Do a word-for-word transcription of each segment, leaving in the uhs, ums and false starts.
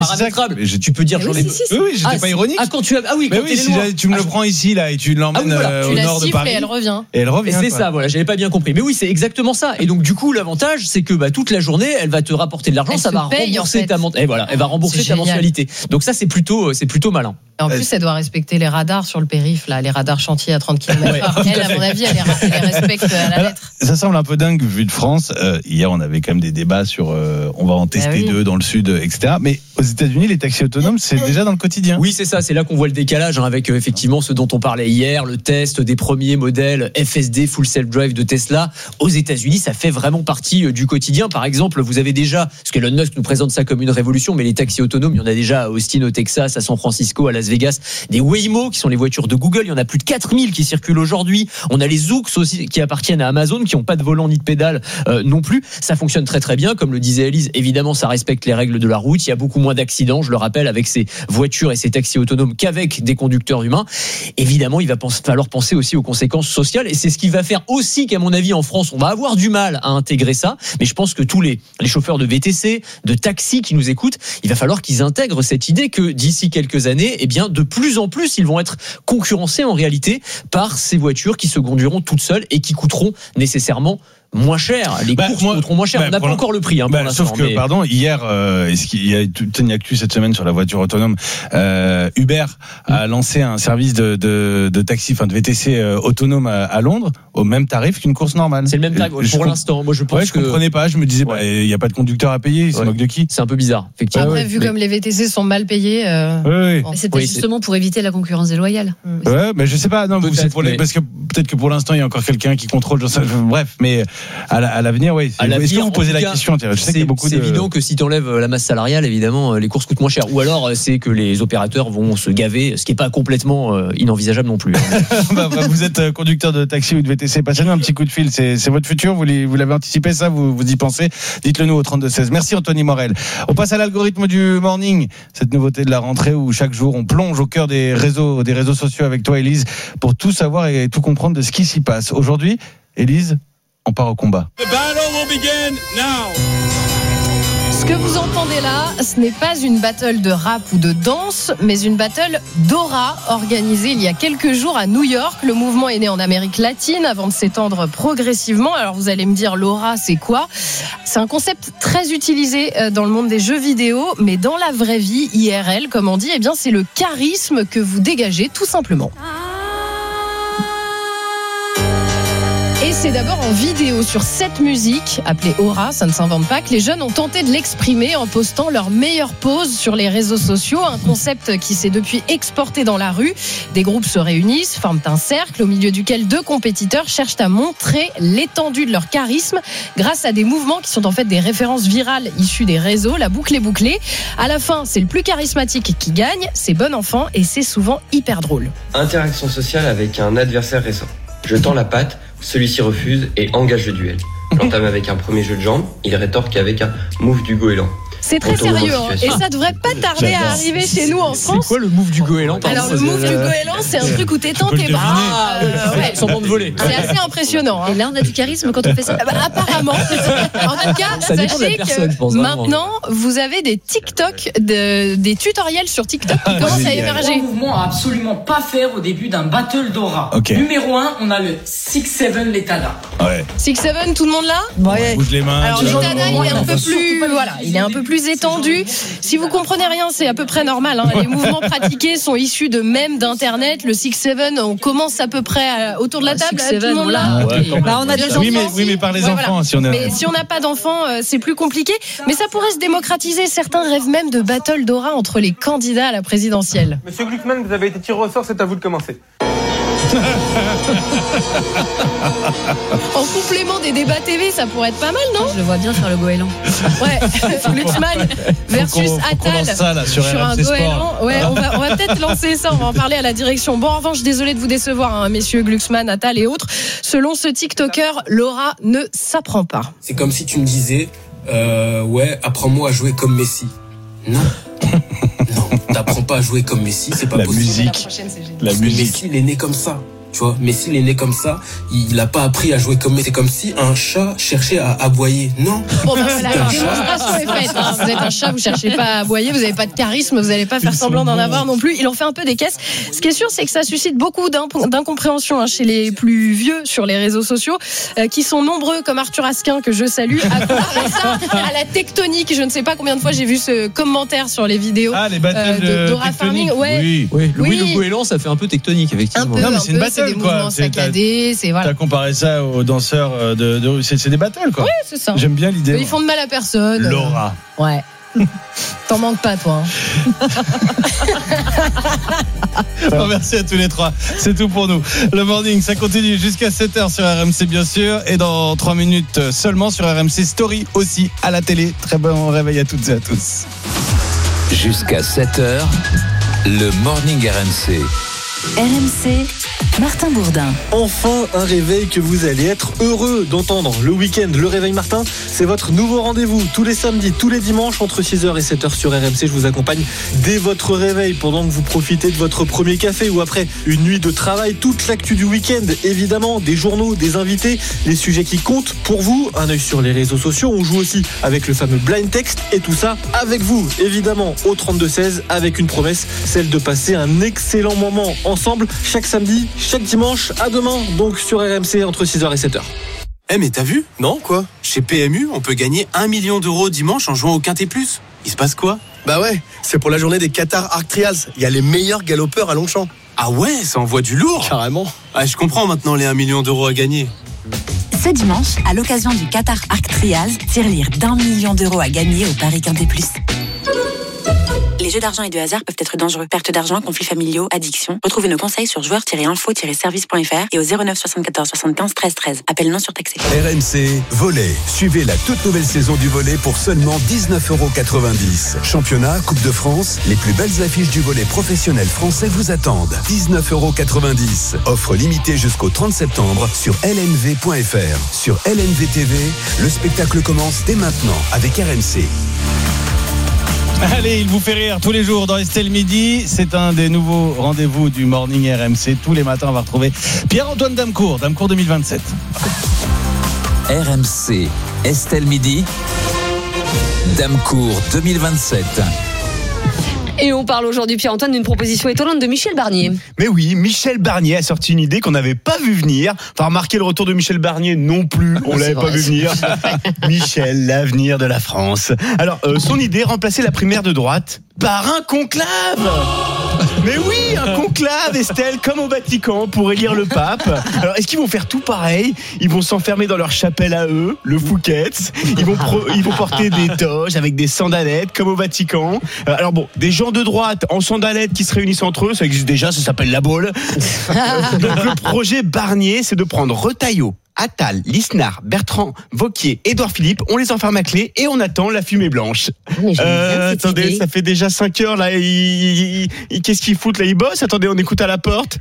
paramétrable. Je... Tu peux dire ah j'en oui, ai. Si, si, si. Oui, oui, j'étais ah, pas ironique. Ah, quand tu as. Ah oui, mais quand oui, si loin. tu me ah, le prends ici là et tu l'emmènes ah, oui, voilà. tu au la nord de siffles Paris. et elle revient. Et elle revient. Et c'est quoi. ça, voilà, j'avais pas bien compris. Mais oui, c'est exactement ça. Et donc du coup, l'avantage, c'est que bah, toute la journée, elle va te rapporter de l'argent, elle ça va paye, rembourser en fait. ta ment- et voilà, elle va rembourser C'est ta génial. mensualité. Donc ça, c'est plutôt, c'est plutôt malin. Et en plus, elle doit respecter les radars sur le périph', là, les radars chantiers à trente kilomètres heure. Elle, à mon avis, elle les, elle les respecte à la lettre. Ça semble un peu dingue vu de France. Euh, hier, on avait quand même des débats sur euh, on va en tester oui. deux dans le sud, et cetera. Mais aux États-Unis, les taxis autonomes, c'est déjà dans le quotidien. Oui, c'est ça. C'est là qu'on voit le décalage hein, avec euh, effectivement ce dont on parlait hier, le test des premiers modèles F S D Full Self Drive de Tesla. Aux États-Unis, ça fait vraiment partie euh, du quotidien. Par exemple, vous avez déjà, parce que Elon Musk nous présente ça comme une révolution, mais les taxis autonomes, il y en a déjà à Austin, au Texas, à San Francisco, à Las Vegas. Des Waymo, qui sont les voitures de Google, il y en a plus de quatre mille qui circulent aujourd'hui. On a les Zoox aussi qui appartiennent à Amazon, qui n'ont pas de volant ni de pédale euh, non plus. Ça fonctionne très très bien, comme le disait Élise. Évidemment, ça respecte les règles de la route. Il y a beaucoup moins d'accidents, je le rappelle, avec ces voitures et ces taxis autonomes qu'avec des conducteurs humains. Évidemment, il va falloir penser aussi aux conséquences sociales, et c'est ce qui va faire aussi qu'à mon avis en France, on va avoir du mal à intégrer ça. Mais je pense que tous les, les chauffeurs de V T C, de taxi qui nous écoutent, il va falloir qu'ils intègrent cette idée que d'ici quelques années, eh bien, de plus en plus, ils vont être concurrencés en réalité par ces voitures qui se conduiront toutes seules et qui coûteront nécessairement moins cher. Les bah, courses moi, coûteront moins cher. bah, on n'a pas encore le prix hein, pour bah, l'instant. Sauf que, mais... pardon, hier, euh, est-ce qu'il y a toute une actu cette semaine sur la voiture autonome. Euh, Uber a lancé un service de, de, de taxi, enfin de V T C euh, autonome à, à Londres au même tarif qu'une course normale. C'est le même tarif je pour comp... l'instant. Moi, je pense ouais, je que... comprenais pas. Je me disais, bah, il n'y a pas de conducteur à payer. Il se ouais. moque de qui? C'est un peu bizarre, effectivement. Après, ouais, vu mais... comme les V T C sont mal payés. Euh... Ouais, ouais. Bon. C'était oui, justement c'est... pour éviter la concurrence déloyale. Ouais, mais je sais pas. Non, c'est pour les... mais... parce que peut-être que pour l'instant il y a encore quelqu'un qui contrôle. Bref, mais à l'avenir, oui. Est-ce que vous posez la question? Je sais qu'il y a beaucoup c'est de... évident que si tu enlèves la masse salariale, évidemment, les courses coûtent moins cher. Ou alors, c'est que les opérateurs vont se gaver, ce qui n'est pas complètement euh, inenvisageable non plus. bah, bah, vous êtes conducteur de taxi ou de V T C, passez-nous un petit coup de fil. C'est, c'est votre futur. Vous, les, vous l'avez anticipé, ça? Vous, vous y pensez? Dites-le nous au trente-deux seize. Merci Anthony Morel. On passe à l'algorithme du morning. Cette nouveauté de la rentrée où chaque jour on plonge au cœur des réseaux, des réseaux sociaux avec toi, Élise, pour tout savoir et tout comprendre de ce qui s'y passe. Aujourd'hui, Élise, on part au combat. The battle will begin now. Ce que vous entendez là, ce n'est pas une battle de rap ou de danse, mais une battle d'aura organisée il y a quelques jours à New York. Le mouvement est né en Amérique latine avant de s'étendre progressivement. Alors vous allez me dire, l'aura, c'est quoi? C'est un concept très utilisé dans le monde des jeux vidéo, mais dans la vraie vie, I R L, comme on dit, eh bien, c'est le charisme que vous dégagez, tout simplement. Et c'est d'abord en vidéo sur cette musique, appelée Aura, ça ne s'invente pas, que les jeunes ont tenté de l'exprimer en postant leurs meilleures poses sur les réseaux sociaux. Un concept qui s'est depuis exporté dans la rue. Des groupes se réunissent, forment un cercle au milieu duquel deux compétiteurs cherchent à montrer l'étendue de leur charisme grâce à des mouvements qui sont en fait des références virales issues des réseaux. La boucle est bouclée. À la fin, c'est le plus charismatique qui gagne. C'est bon enfant et c'est souvent hyper drôle. Interaction sociale avec un adversaire récent. Je tends la patte, celui-ci refuse et engage le duel. J'entame avec un premier jeu de jambes, il rétorque avec un move du goéland. C'est très sérieux hein. Et ça devrait pas tarder J'adore. à arriver chez nous en France. C'est quoi le move du goéland? Alors le move du goéland, c'est un truc où t'étends tes bras. Ah, Euh, ouais. sans bande volée. C'est assez impressionnant. Hein. Et là, on a du charisme quand on fait ça. Bah, apparemment. En tout cas, Ça dépend de la sachez personne, que je pense, vraiment. maintenant, vous avez des TikTok, de, des tutoriels sur TikTok qui commencent à génial. émerger. Un mouvement à absolument pas faire au début d'un battle d'aura. Ok. Numéro un, on a le six sept l'Etada. Ouais. six sept, tout le monde là? On bouge les mains. Alors tu vois. l'Etada, il est un peu plus, voilà, il est un peu plus étendu. Si vous comprenez rien, c'est à peu près normal. Hein. Les mouvements pratiqués sont issus de mèmes d'internet. Le six sept, on commence à peu près à, autour de la table. six Tout le monde sept, là. voilà. Ouais, Bah, on a des enfants. Oui, mais, oui, mais par les Ouais, enfants, voilà. si on est. Mais si on n'a pas d'enfants, euh, c'est plus compliqué. Mais ça pourrait se démocratiser. Certains rêvent même de battle d'aura entre les candidats à la présidentielle. Monsieur Glucksmann, vous avez été tiré au sort, c'est à vous de commencer. En complément des débats T V, ça pourrait être pas mal, non? Je le vois bien faire le goéland. Ouais, Glucksmann versus Faut qu'on- faut qu'on Attal lance ça, là, sur un R M C Sport. goéland. Ouais, on va, on va peut-être lancer ça, on va en parler à la direction. Bon, en revanche, désolé de vous décevoir, hein, messieurs Glucksmann, Attal et autres. Selon ce TikToker, l'aura ne s'apprend pas. C'est comme si tu me disais, euh, ouais, apprends-moi à jouer comme Messi. Non. Non, t'apprends pas à jouer comme Messi, c'est pas La possible. musique. La prochaine, c'est génial. La Parce que musique. Messi, il est né comme ça. Tu vois, Messi, il est né comme ça. Il a pas appris à jouer comme Messi. C'est comme si un chat cherchait à aboyer. Non. Bon, bah, la démonstration est faite. Hein. Vous êtes un chat, vous cherchez pas à aboyer, vous n'avez pas de charisme, vous n'allez pas faire semblant d'en avoir non plus. Il en fait un peu des caisses. Ce qui est sûr, c'est que ça suscite beaucoup d'incompréhension hein, chez les plus vieux sur les réseaux sociaux, euh, qui sont nombreux, comme Arthur Asquin, que je salue, à comparer ça à la tectonique. Je ne sais pas combien de fois j'ai vu ce commentaire sur les vidéos ah, les euh, de, de Dora Farming. Ouais. Oui, oui. Le oui. Le goéland, ça fait un peu tectonique, effectivement. Un peu, non, mais un c'est une peu, battle, c'est des quoi. mouvements C'est, saccadés. C'est, voilà. T'as comparé ça aux danseurs de. de c'est, c'est des battles, quoi. Oui, c'est ça. J'aime bien l'idée. Ils font de mal à personne. Laura. Euh, ouais. T'en manques pas, toi. Hein. Bon, merci à tous les trois. C'est tout pour nous. Le morning, ça continue jusqu'à sept heures sur R M C, bien sûr. Et dans trois minutes seulement sur R M C Story aussi à la télé. Très bon réveil à toutes et à tous. Jusqu'à sept heures, le morning R M C. R M C, Martin Bourdin. Enfin un réveil que vous allez être heureux d'entendre. Le week-end, le réveil Martin, c'est votre nouveau rendez-vous. Tous les samedis, tous les dimanches, entre six heures et sept heures sur R M C. Je vous accompagne dès votre réveil, pendant que vous profitez de votre premier café ou après une nuit de travail. Toute l'actu du week-end, évidemment, des journaux, des invités, les sujets qui comptent pour vous. Un œil sur les réseaux sociaux. On joue aussi avec le fameux blind text et tout ça avec vous, évidemment, au trente-deux seize, avec une promesse, celle de passer un excellent moment ensemble chaque samedi, chaque dimanche. À demain donc sur R M C entre six heures et sept heures. Eh mais t'as vu ? Non, quoi ? Chez P M U, on peut gagner un million d'euros dimanche en jouant au Quintet Plus. Il se passe quoi ? Bah ouais, c'est pour la journée des Qatar Arc Trials. Il y a les meilleurs galopeurs à Longchamp. Ah ouais, ça envoie du lourd. Carrément. Ah, je comprends maintenant les un million d'euros à gagner. Ce dimanche, à l'occasion du Qatar Arc Trials, tirelire d'un million d'euros à gagner au Paris Quintet Plus. Les jeux d'argent et de hasard peuvent être dangereux. Perte d'argent, conflits familiaux, addiction. Retrouvez nos conseils sur joueurs tiret info tiret service point f r et au zéro neuf soixante-quatorze soixante-quinze treize treize. Appel non surtaxé. R M C Volley. Suivez la toute nouvelle saison du volley pour seulement dix-neuf euros quatre-vingt-dix. Championnat, Coupe de France, les plus belles affiches du volley professionnel français vous attendent. dix-neuf euros quatre-vingt-dix. Offre limitée jusqu'au trente septembre sur L N V point F R. Sur L N V T V, le spectacle commence dès maintenant avec R M C. Allez, il vous fait rire tous les jours dans Estelle Midi. C'est un des nouveaux rendez-vous du Morning R M C. Tous les matins, on va retrouver Pierre-Antoine Damecourt, Damecourt deux mille vingt-sept. R M C, Estelle Midi, Damecourt deux mille vingt-sept. Et on parle aujourd'hui, Pierre-Antoine, d'une proposition étonnante de Michel Barnier. Mais oui, Michel Barnier a sorti une idée qu'on n'avait pas vu venir. Enfin, remarquez le retour de Michel Barnier non plus, on l'avait pas vu venir. Michel, l'avenir de la France. Alors, euh, son idée, remplacer la primaire de droite par un conclave. Mais oui, un conclave, Estelle, comme au Vatican, pour élire le pape. Alors, est-ce qu'ils vont faire tout pareil ? Ils vont s'enfermer dans leur chapelle à eux, le Fouquet's. Ils vont, pro- ils vont porter des toges avec des sandalettes, comme au Vatican. Alors bon, des gens de droite en sandalettes qui se réunissent entre eux, ça existe déjà, ça s'appelle la Baule. Donc le projet Barnier, c'est de prendre Retailleau, Attal, Lisnard, Bertrand, Wauquiez, Édouard Philippe, on les enferme à clé et on attend la fumée blanche. Euh, attendez, idée. Ça fait déjà cinq heures là, ils, ils, qu'est-ce qu'ils foutent là, ils bossent. Attendez, on écoute à la porte.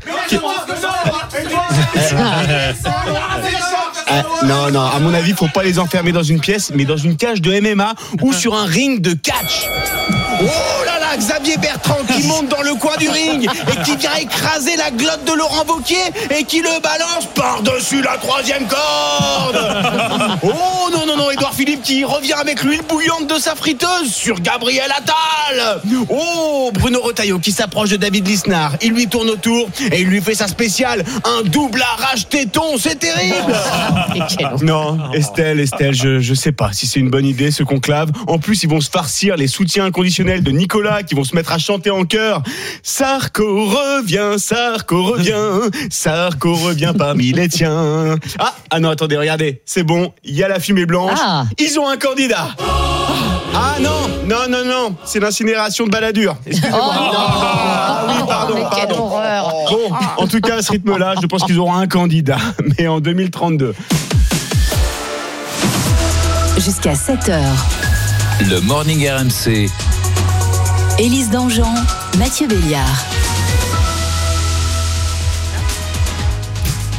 Euh, non, non, à mon avis, faut pas les enfermer dans une pièce, mais dans une cage de M M A ou sur un ring de catch. Oh là là, Xavier Bertrand qui monte dans le coin du ring et qui vient écraser la glotte de Laurent Wauquiez et qui le balance par-dessus la troisième corde. Oh non, non, non, Édouard Philippe qui revient avec l'huile bouillante de sa friteuse sur Gabriel Attal. Oh, Bruno Retailleau qui s'approche de David Lisnard. Il lui tourne autour et il lui fait sa spéciale, un double arrache-téton, c'est terrible. Non, Estelle, Estelle, je, je sais pas si c'est une bonne idée ce conclave. En plus, ils vont se farcir les soutiens inconditionnels de Nicolas qui vont se mettre à chanter en chœur. Sarko revient, Sarko revient, Sarko revient parmi les tiens. Ah, ah non, attendez, regardez, c'est bon, il y a la fumée blanche. Ah. Ils ont un candidat. Ah non, non, non, non, c'est l'incinération de Balladur. Excusez-moi. Oh, non. Ah, oui, pardon, mais quelle pardon. horreur. Bon, en tout cas, à ce rythme-là, je pense qu'ils auront un candidat, mais en deux mille trente-deux. Jusqu'à sept heures. Le Morning R M C. Élise Dangean, Mathieu Béliard.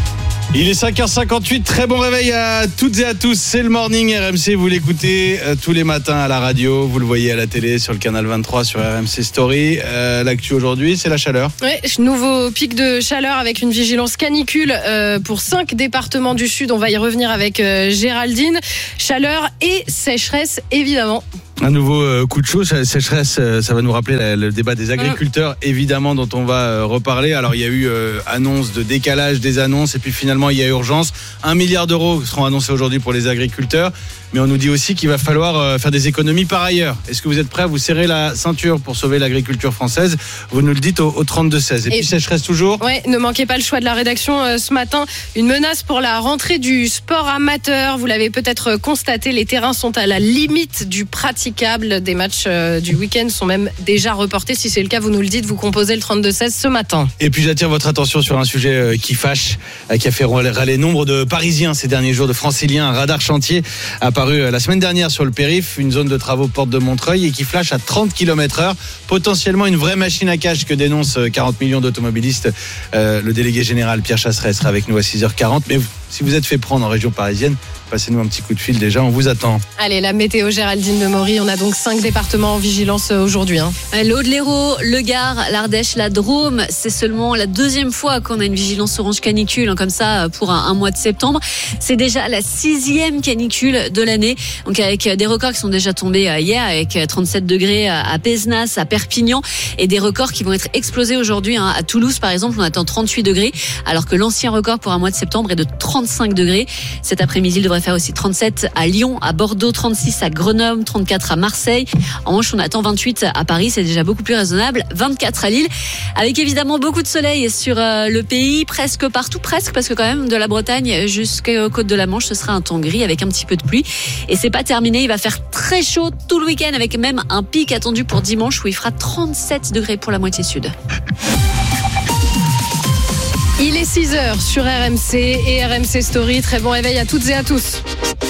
Il est cinq heures cinquante-huit, très bon réveil à toutes et à tous, c'est le Morning R M C, vous l'écoutez euh, tous les matins à la radio, vous le voyez à la télé sur le canal vingt-trois, sur R M C Story. Euh, l'actu aujourd'hui, c'est la chaleur. Oui, nouveau pic de chaleur avec une vigilance canicule euh, pour cinq départements du Sud, on va y revenir avec euh, Géraldine. Chaleur et sécheresse évidemment. Un nouveau euh, coup de chaud, sécheresse, euh, ça va nous rappeler la, le débat des agriculteurs, évidemment, dont on va euh, reparler. Alors, il y a eu euh, annonce de décalage des annonces, et puis finalement, il y a urgence. Un milliard d'euros seront annoncés aujourd'hui pour les agriculteurs, mais on nous dit aussi qu'il va falloir euh, faire des économies par ailleurs. Est-ce que vous êtes prêts à vous serrer la ceinture pour sauver l'agriculture française? Vous nous le dites au, au trente-deux seize. Et, et puis, sécheresse toujours? Ouais, ne manquez pas le choix de la rédaction euh, ce matin. Une menace pour la rentrée du sport amateur. Vous l'avez peut-être constaté, les terrains sont à la limite du pratique. Des matchs du week-end sont même déjà reportés. Si c'est le cas, vous nous le dites, vous composez le trente-deux seize ce matin. Et puis j'attire votre attention sur un sujet qui fâche, qui a fait râler nombre de Parisiens ces derniers jours, de Franciliens. Un radar chantier apparu la semaine dernière sur le périph', une zone de travaux porte de Montreuil, et qui flash à trente kilomètres heure. Potentiellement une vraie machine à cash que dénoncent quarante millions d'automobilistes. Euh, le délégué général Pierre Chasseret sera avec nous à six heures quarante. Mais si vous êtes fait prendre en région parisienne, passez-nous un petit coup de fil déjà, on vous attend. Allez, la météo Géraldine de Maury, on a donc cinq départements en vigilance aujourd'hui. Hein. L'Aude, l'Hérault, le Gard, l'Ardèche, la Drôme, c'est seulement la deuxième fois qu'on a une vigilance orange canicule, hein, comme ça, pour un, un mois de septembre. C'est déjà la sixième canicule de l'année, donc avec des records qui sont déjà tombés hier, avec trente-sept degrés à Pézenas, à Perpignan, et des records qui vont être explosés aujourd'hui. Hein. À Toulouse, par exemple, on attend trente-huit degrés, alors que l'ancien record pour un mois de septembre est de trente-cinq degrés. Cet après-midi, il devrait faire aussi trente-sept à Lyon, à Bordeaux, trente-six à Grenoble, trente-quatre à Marseille. En revanche, on attend vingt-huit à Paris, c'est déjà beaucoup plus raisonnable. vingt-quatre à Lille, avec évidemment beaucoup de soleil sur le pays, presque partout, presque, parce que quand même de la Bretagne jusqu'aux côtes de la Manche, ce sera un temps gris avec un petit peu de pluie. Et c'est pas terminé, il va faire très chaud tout le week-end, avec même un pic attendu pour dimanche où il fera trente-sept degrés pour la moitié sud. Il est six heures sur R M C et R M C Story. Très bon réveil à toutes et à tous.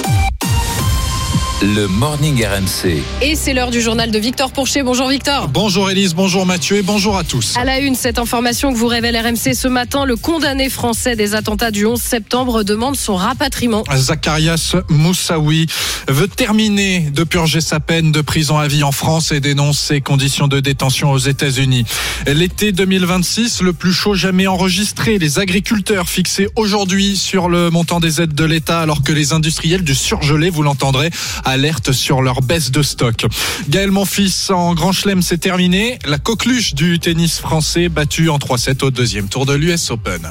Le Morning R M C. Et c'est l'heure du journal de Victor Pourchet. Bonjour Victor. Bonjour Élise, bonjour Mathieu et bonjour à tous. À la une, cette information que vous révèle R M C ce matin, le condamné français des attentats du onze septembre demande son rapatriement. Zacharias Moussaoui veut terminer de purger sa peine de prison à vie en France et dénonce ses conditions de détention aux États-Unis. L'été deux mille vingt-six, le plus chaud jamais enregistré. Les agriculteurs fixés aujourd'hui sur le montant des aides de l'État, alors que les industriels du surgelé, vous l'entendrez, alerte sur leur baisse de stock. Gaël Monfils en Grand Chelem, c'est terminé. La coqueluche du tennis français battue en trois sept au deuxième tour de l'U S Open.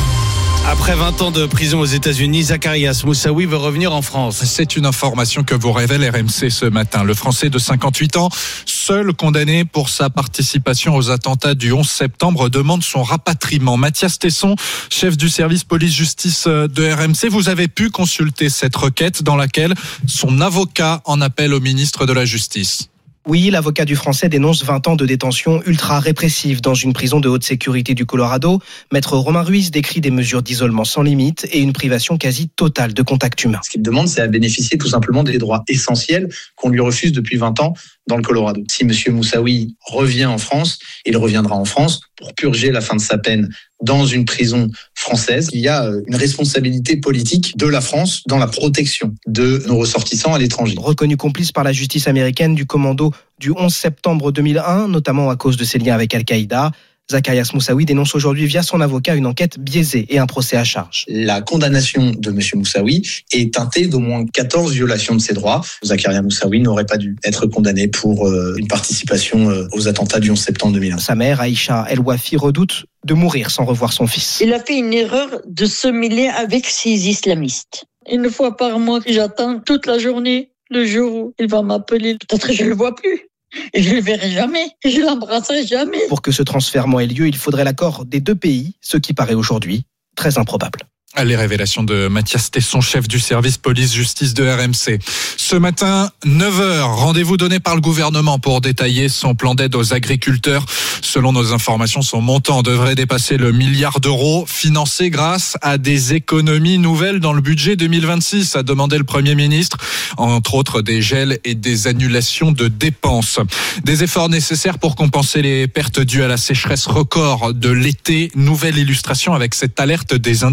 Après vingt ans de prison aux États-Unis, Zacharias Moussaoui veut revenir en France. C'est une information que vous révèle R M C ce matin. Le Français de cinquante-huit ans, seul condamné pour sa participation aux attentats du onze septembre, demande son rapatriement. Mathias Tesson, chef du service police-justice de R M C, vous avez pu consulter cette requête dans laquelle son avocat en appelle au ministre de la Justice. Oui, l'avocat du Français dénonce vingt ans de détention ultra répressive dans une prison de haute sécurité du Colorado. Maître Romain Ruiz décrit des mesures d'isolement sans limite et une privation quasi totale de contact humain. Ce qu'il demande, c'est à bénéficier tout simplement des droits essentiels qu'on lui refuse depuis vingt ans dans le Colorado. Si M. Moussaoui revient en France, il reviendra en France pour purger la fin de sa peine dans une prison française. Il y a une responsabilité politique de la France dans la protection de nos ressortissants à l'étranger. Reconnu complice par la justice américaine du commando du onze septembre deux mille un, notamment à cause de ses liens avec Al-Qaïda, Zacharias Moussaoui dénonce aujourd'hui via son avocat une enquête biaisée et un procès à charge. La condamnation de M. Moussaoui est teintée d'au moins quatorze violations de ses droits. Zacharias Moussaoui n'aurait pas dû être condamné pour euh, une participation euh, aux attentats du onze septembre deux mille un. Sa mère, Aïcha El Wafi, redoute de mourir sans revoir son fils. Il a fait une erreur de se mêler avec ces islamistes. Une fois par mois, j'attends toute la journée le jour où il va m'appeler. Peut-être que je ne le vois plus. Et je ne le verrai jamais, et je ne l'embrasserai jamais. Pour que ce transfèrement ait lieu, il faudrait l'accord des deux pays, ce qui paraît aujourd'hui très improbable. Les révélations de Mathias Tesson, chef du service police-justice de R M C. Ce matin, neuf heures, rendez-vous donné par le gouvernement pour détailler son plan d'aide aux agriculteurs. Selon nos informations, son montant devrait dépasser le milliard d'euros, financé grâce à des économies nouvelles dans le budget deux mille vingt-six, a demandé le Premier ministre, entre autres des gels et des annulations de dépenses. Des efforts nécessaires pour compenser les pertes dues à la sécheresse record de l'été. Nouvelle illustration avec cette alerte des industriels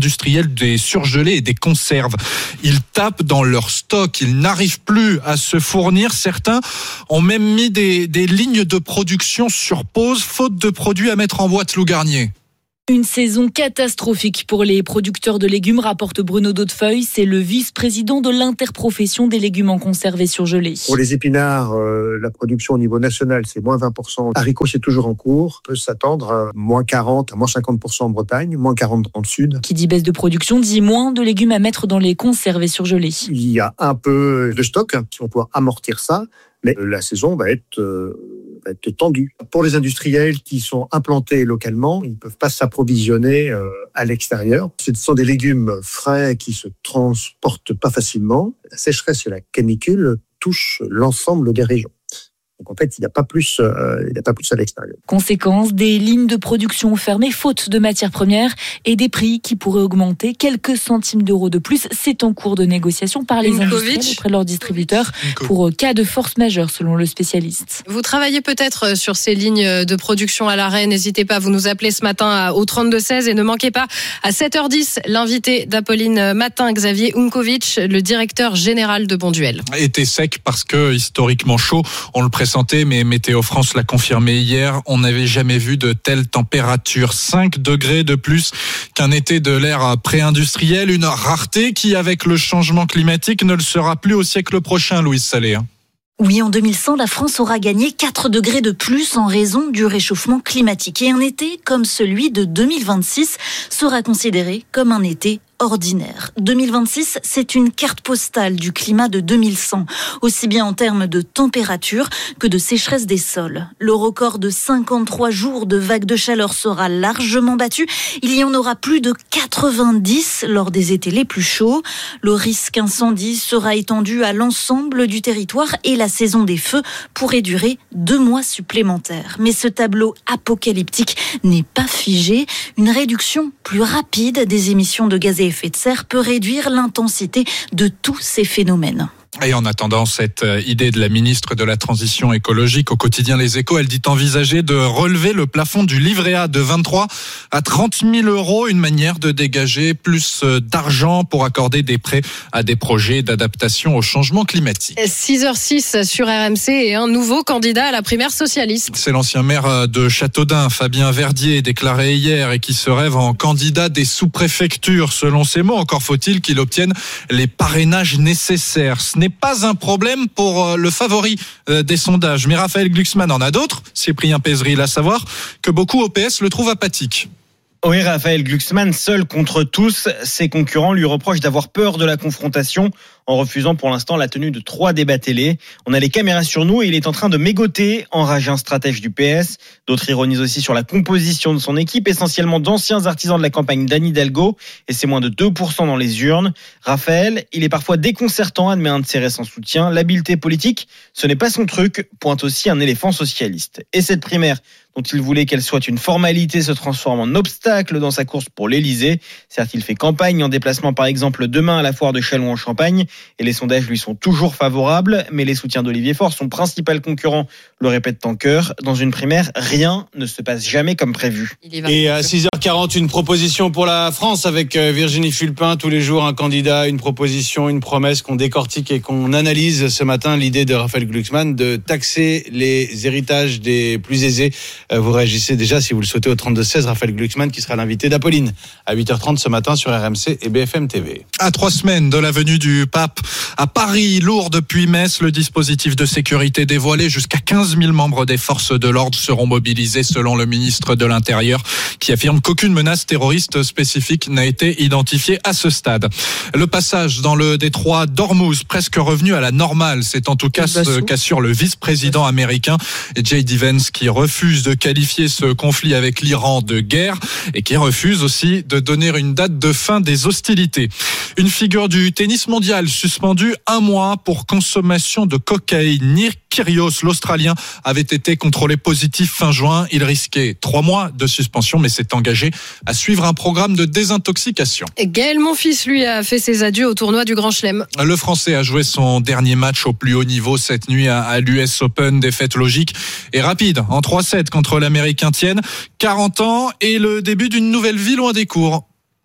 celle des surgelés et des conserves. Ils tapent dans leur stock, ils n'arrivent plus à se fournir. Certains ont même mis des, des lignes de production sur pause, faute de produits à mettre en boîte. Lou Garnier. Une saison catastrophique pour les producteurs de légumes, rapporte Bruno Daudefeuille. C'est le vice-président de l'interprofession des légumes en conserve et surgelés. Pour les épinards, euh, la production au niveau national, c'est moins vingt pour cent. Haricots, c'est toujours en cours. On peut s'attendre à moins quarante, à moins cinquante pour cent en Bretagne, moins quarante dans le sud. Qui dit baisse de production, dit moins de légumes à mettre dans les conserves et surgelés. Il y a un peu de stock, si on peut amortir ça, mais la saison va être... Euh, être tendu. Pour les industriels qui sont implantés localement, ils ne peuvent pas s'approvisionner euh, à l'extérieur. Ce sont des légumes frais qui se transportent pas facilement. La sécheresse et la canicule touchent l'ensemble des régions. Donc en fait, il n'y a pas plus, euh, il n'y a pas plus à l'extérieur. Conséquence, des lignes de production fermées faute de matières premières et des prix qui pourraient augmenter quelques centimes d'euros de plus. C'est en cours de négociation par les industriels auprès de leurs distributeurs pour cas de force majeure, selon le spécialiste. Vous travaillez peut-être sur ces lignes de production à l'arrêt. N'hésitez pas, vous nous appelez ce matin au trente-deux seize et ne manquez pas à sept heures dix l'invité d'Apolline Matin, Xavier Unkovic, le directeur général de Bonduelle. Été sec parce que historiquement chaud, on le précise. Santé, mais Météo France l'a confirmé hier, on n'avait jamais vu de telles températures. cinq degrés de plus qu'un été de l'ère pré-industrielle, une rareté qui, avec le changement climatique, ne le sera plus au siècle prochain, Louise Salé. Oui, en deux mille cent, la France aura gagné quatre degrés de plus en raison du réchauffement climatique. Et un été comme celui de deux mille vingt-six sera considéré comme un été ordinaire. deux mille vingt-six, c'est une carte postale du climat de deux mille cent, aussi bien en termes de température que de sécheresse des sols. Le record de cinquante-trois jours de vagues de chaleur sera largement battu. Il y en aura plus de quatre-vingt-dix lors des étés les plus chauds. Le risque incendie sera étendu à l'ensemble du territoire et la saison des feux pourrait durer deux mois supplémentaires. Mais ce tableau apocalyptique n'est pas figé. Une réduction plus rapide des émissions de gaz à effet de serre peut réduire l'intensité de tous ces phénomènes. Et en attendant cette idée de la ministre de la Transition écologique au quotidien Les Échos, elle dit envisager de relever le plafond du livret A de vingt-trois à trente mille euros, une manière de dégager plus d'argent pour accorder des prêts à des projets d'adaptation au changement climatique. six heures six sur R M C et un nouveau candidat à la primaire socialiste. C'est l'ancien maire de Châteaudun, Fabien Verdier, déclaré hier et qui se rêve en candidat des sous-préfectures. Selon ses mots, encore faut-il qu'il obtienne les parrainages nécessaires. Ce n'est pas un problème pour le favori des sondages. Mais Raphaël Glucksmann en a d'autres. Cyprien Pézeril, à savoir que beaucoup au P S le trouvent apathique. Oui, Raphaël Glucksmann, seul contre tous, ses concurrents lui reprochent d'avoir peur de la confrontation en refusant pour l'instant la tenue de trois débats télé. On a les caméras sur nous et il est en train de mégoter, enragé un stratège du P S. D'autres ironisent aussi sur la composition de son équipe, essentiellement d'anciens artisans de la campagne d'Anne Hidalgo, et c'est moins de deux pour cent dans les urnes. Raphaël, il est parfois déconcertant, admet un de ses récents soutiens. L'habileté politique, ce n'est pas son truc, pointe aussi un éléphant socialiste. Et cette primaire, dont il voulait qu'elle soit une formalité, se transforme en obstacle dans sa course pour l'Élysée. Certes, il fait campagne en déplacement par exemple demain à la foire de Châlons en Champagne, et les sondages lui sont toujours favorables, mais les soutiens d'Olivier Faure, son principal concurrent, le répètent en chœur. Dans une primaire, rien ne se passe jamais comme prévu. Et à six heures quarante, une proposition pour la France avec Virginie Fulpin. Tous les jours, un candidat, une proposition, une promesse qu'on décortique et qu'on analyse. Ce matin, l'idée de Raphaël Glucksmann de taxer les héritages des plus aisés. Vous réagissez déjà, si vous le souhaitez, au trente-deux seize. Raphaël Glucksmann qui sera l'invité d'Apolline à huit heures trente ce matin sur R M C et B F M T V. À trois semaines de la venue du pape à Paris, Lourdes puis Metz, le dispositif de sécurité dévoilé. Jusqu'à quinze mille membres des forces de l'ordre seront mobilisés selon le ministre de l'Intérieur qui affirme qu'aucune menace terroriste spécifique n'a été identifiée à ce stade. Le passage dans le détroit d'Ormuz, presque revenu à la normale, c'est en tout cas ce qu'assure le vice-président américain J D Vance qui refuse de qualifier ce conflit avec l'Iran de guerre et qui refuse aussi de donner une date de fin des hostilités. Une figure du tennis mondial suspendue un mois pour consommation de cocaïne. Nick Kyrgios, l'Australien, avait été contrôlé positif fin juin. Il risquait trois mois de suspension, mais s'est engagé à suivre un programme de désintoxication. Et Gaël Monfils, lui, a fait ses adieux au tournoi du Grand Chelem. Le Français a joué son dernier match au plus haut niveau cette nuit à l'U S Open. Défaite logique et rapide en trois sept contre l'Américain Tienne. quarante ans et le début d'une nouvelle vie loin des cours.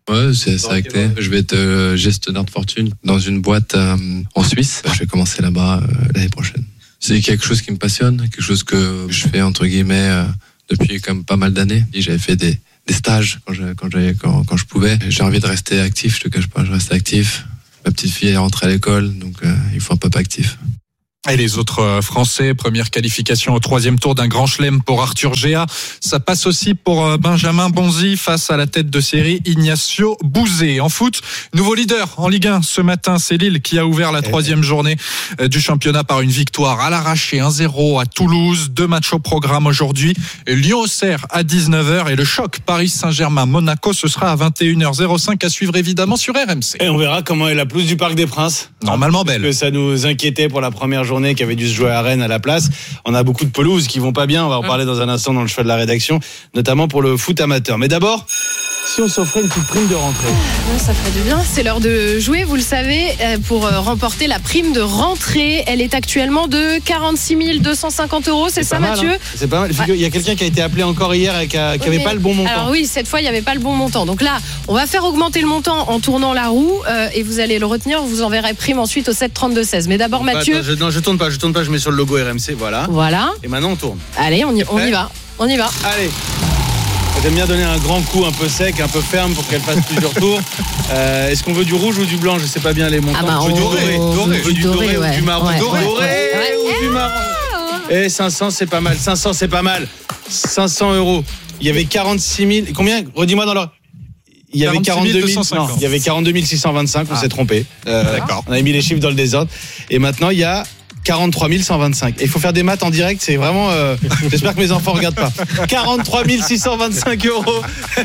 Ouais, c'est, c'est acté. Je vais être euh, gestionnaire de fortune dans une boîte euh, en Suisse. Je vais commencer là-bas euh, l'année prochaine. C'est quelque chose qui me passionne, quelque chose que je fais entre guillemets euh, depuis quand même pas mal d'années. Et j'avais fait des, des stages quand je, quand, j'avais, quand, quand je pouvais. J'ai envie de rester actif, je te cache pas, je reste actif. Ma petite fille est rentrée à l'école, donc euh, il faut un papa actif. Et les autres Français, première qualification au troisième tour d'un grand chelem pour Arthur Géa. Ça passe aussi pour Benjamin Bonzi face à la tête de série Ignacio Bouzet. En foot, nouveau leader en Ligue un ce matin, c'est Lille qui a ouvert la troisième journée du championnat par une victoire à l'arraché, un zéro à Toulouse. Deux matchs au programme aujourd'hui. Lyon-Auxerre à dix-neuf heures et le choc Paris Saint-Germain-Monaco, ce sera à vingt et une heures cinq à suivre évidemment sur R M C. Et on verra comment est la pelouse du Parc des Princes. Normalement belle. Parce que ça nous inquiétait pour la première journée qui avait dû se jouer à Rennes à la place. On a beaucoup de pelouses qui vont pas bien. On va en parler dans un instant dans le choix de la rédaction, notamment pour le foot amateur. Mais d'abord, si on s'offrait une petite prime de rentrée. Ouais, ça ferait du bien. C'est l'heure de jouer, vous le savez, pour remporter la prime de rentrée. Elle est actuellement de quarante-six mille deux cent cinquante euros. C'est, c'est ça, mal, Mathieu hein. C'est pas mal. Il y a quelqu'un qui a été appelé encore hier et qui n'avait oui, pas le bon montant. Alors oui, cette fois, il n'y avait pas le bon montant. Donc là, on va faire augmenter le montant en tournant la roue euh, et vous allez le retenir. Vous enverrez prime ensuite au sept trente-deux seize. Mais d'abord, Mathieu. Attends, je, non, je tourne pas. Je tourne pas. Je mets sur le logo R M C. Voilà. Voilà. Et maintenant, on tourne. Allez, on y, on y va. On y va. Allez. J'aime bien donner un grand coup un peu sec, un peu ferme pour qu'elle fasse plusieurs tours. Euh, est-ce qu'on veut du rouge ou du blanc? Je sais pas bien les montants. Ah bah, on veut du doré, on doré, veut du doré, ouais. ou du marron. Ouais, doré ouais, doré ouais. ou du marron. Et cinq cents, c'est pas mal. cinq cents, c'est pas mal. cinq cents euros. Il y avait quarante-six mille. Combien? Redis-moi dans l'heure. Il y avait quarante-deux mille. Non, il y avait quarante-deux mille six cent vingt-cinq. On ah. s'est trompé. Euh, D'accord. On avait mis les chiffres dans le désordre. Et maintenant, il y a quarante-trois mille cent vingt-cinq. Et il faut faire des maths en direct, c'est vraiment... Euh, j'espère que mes enfants ne regardent pas. quarante-trois mille six cent vingt-cinq euros.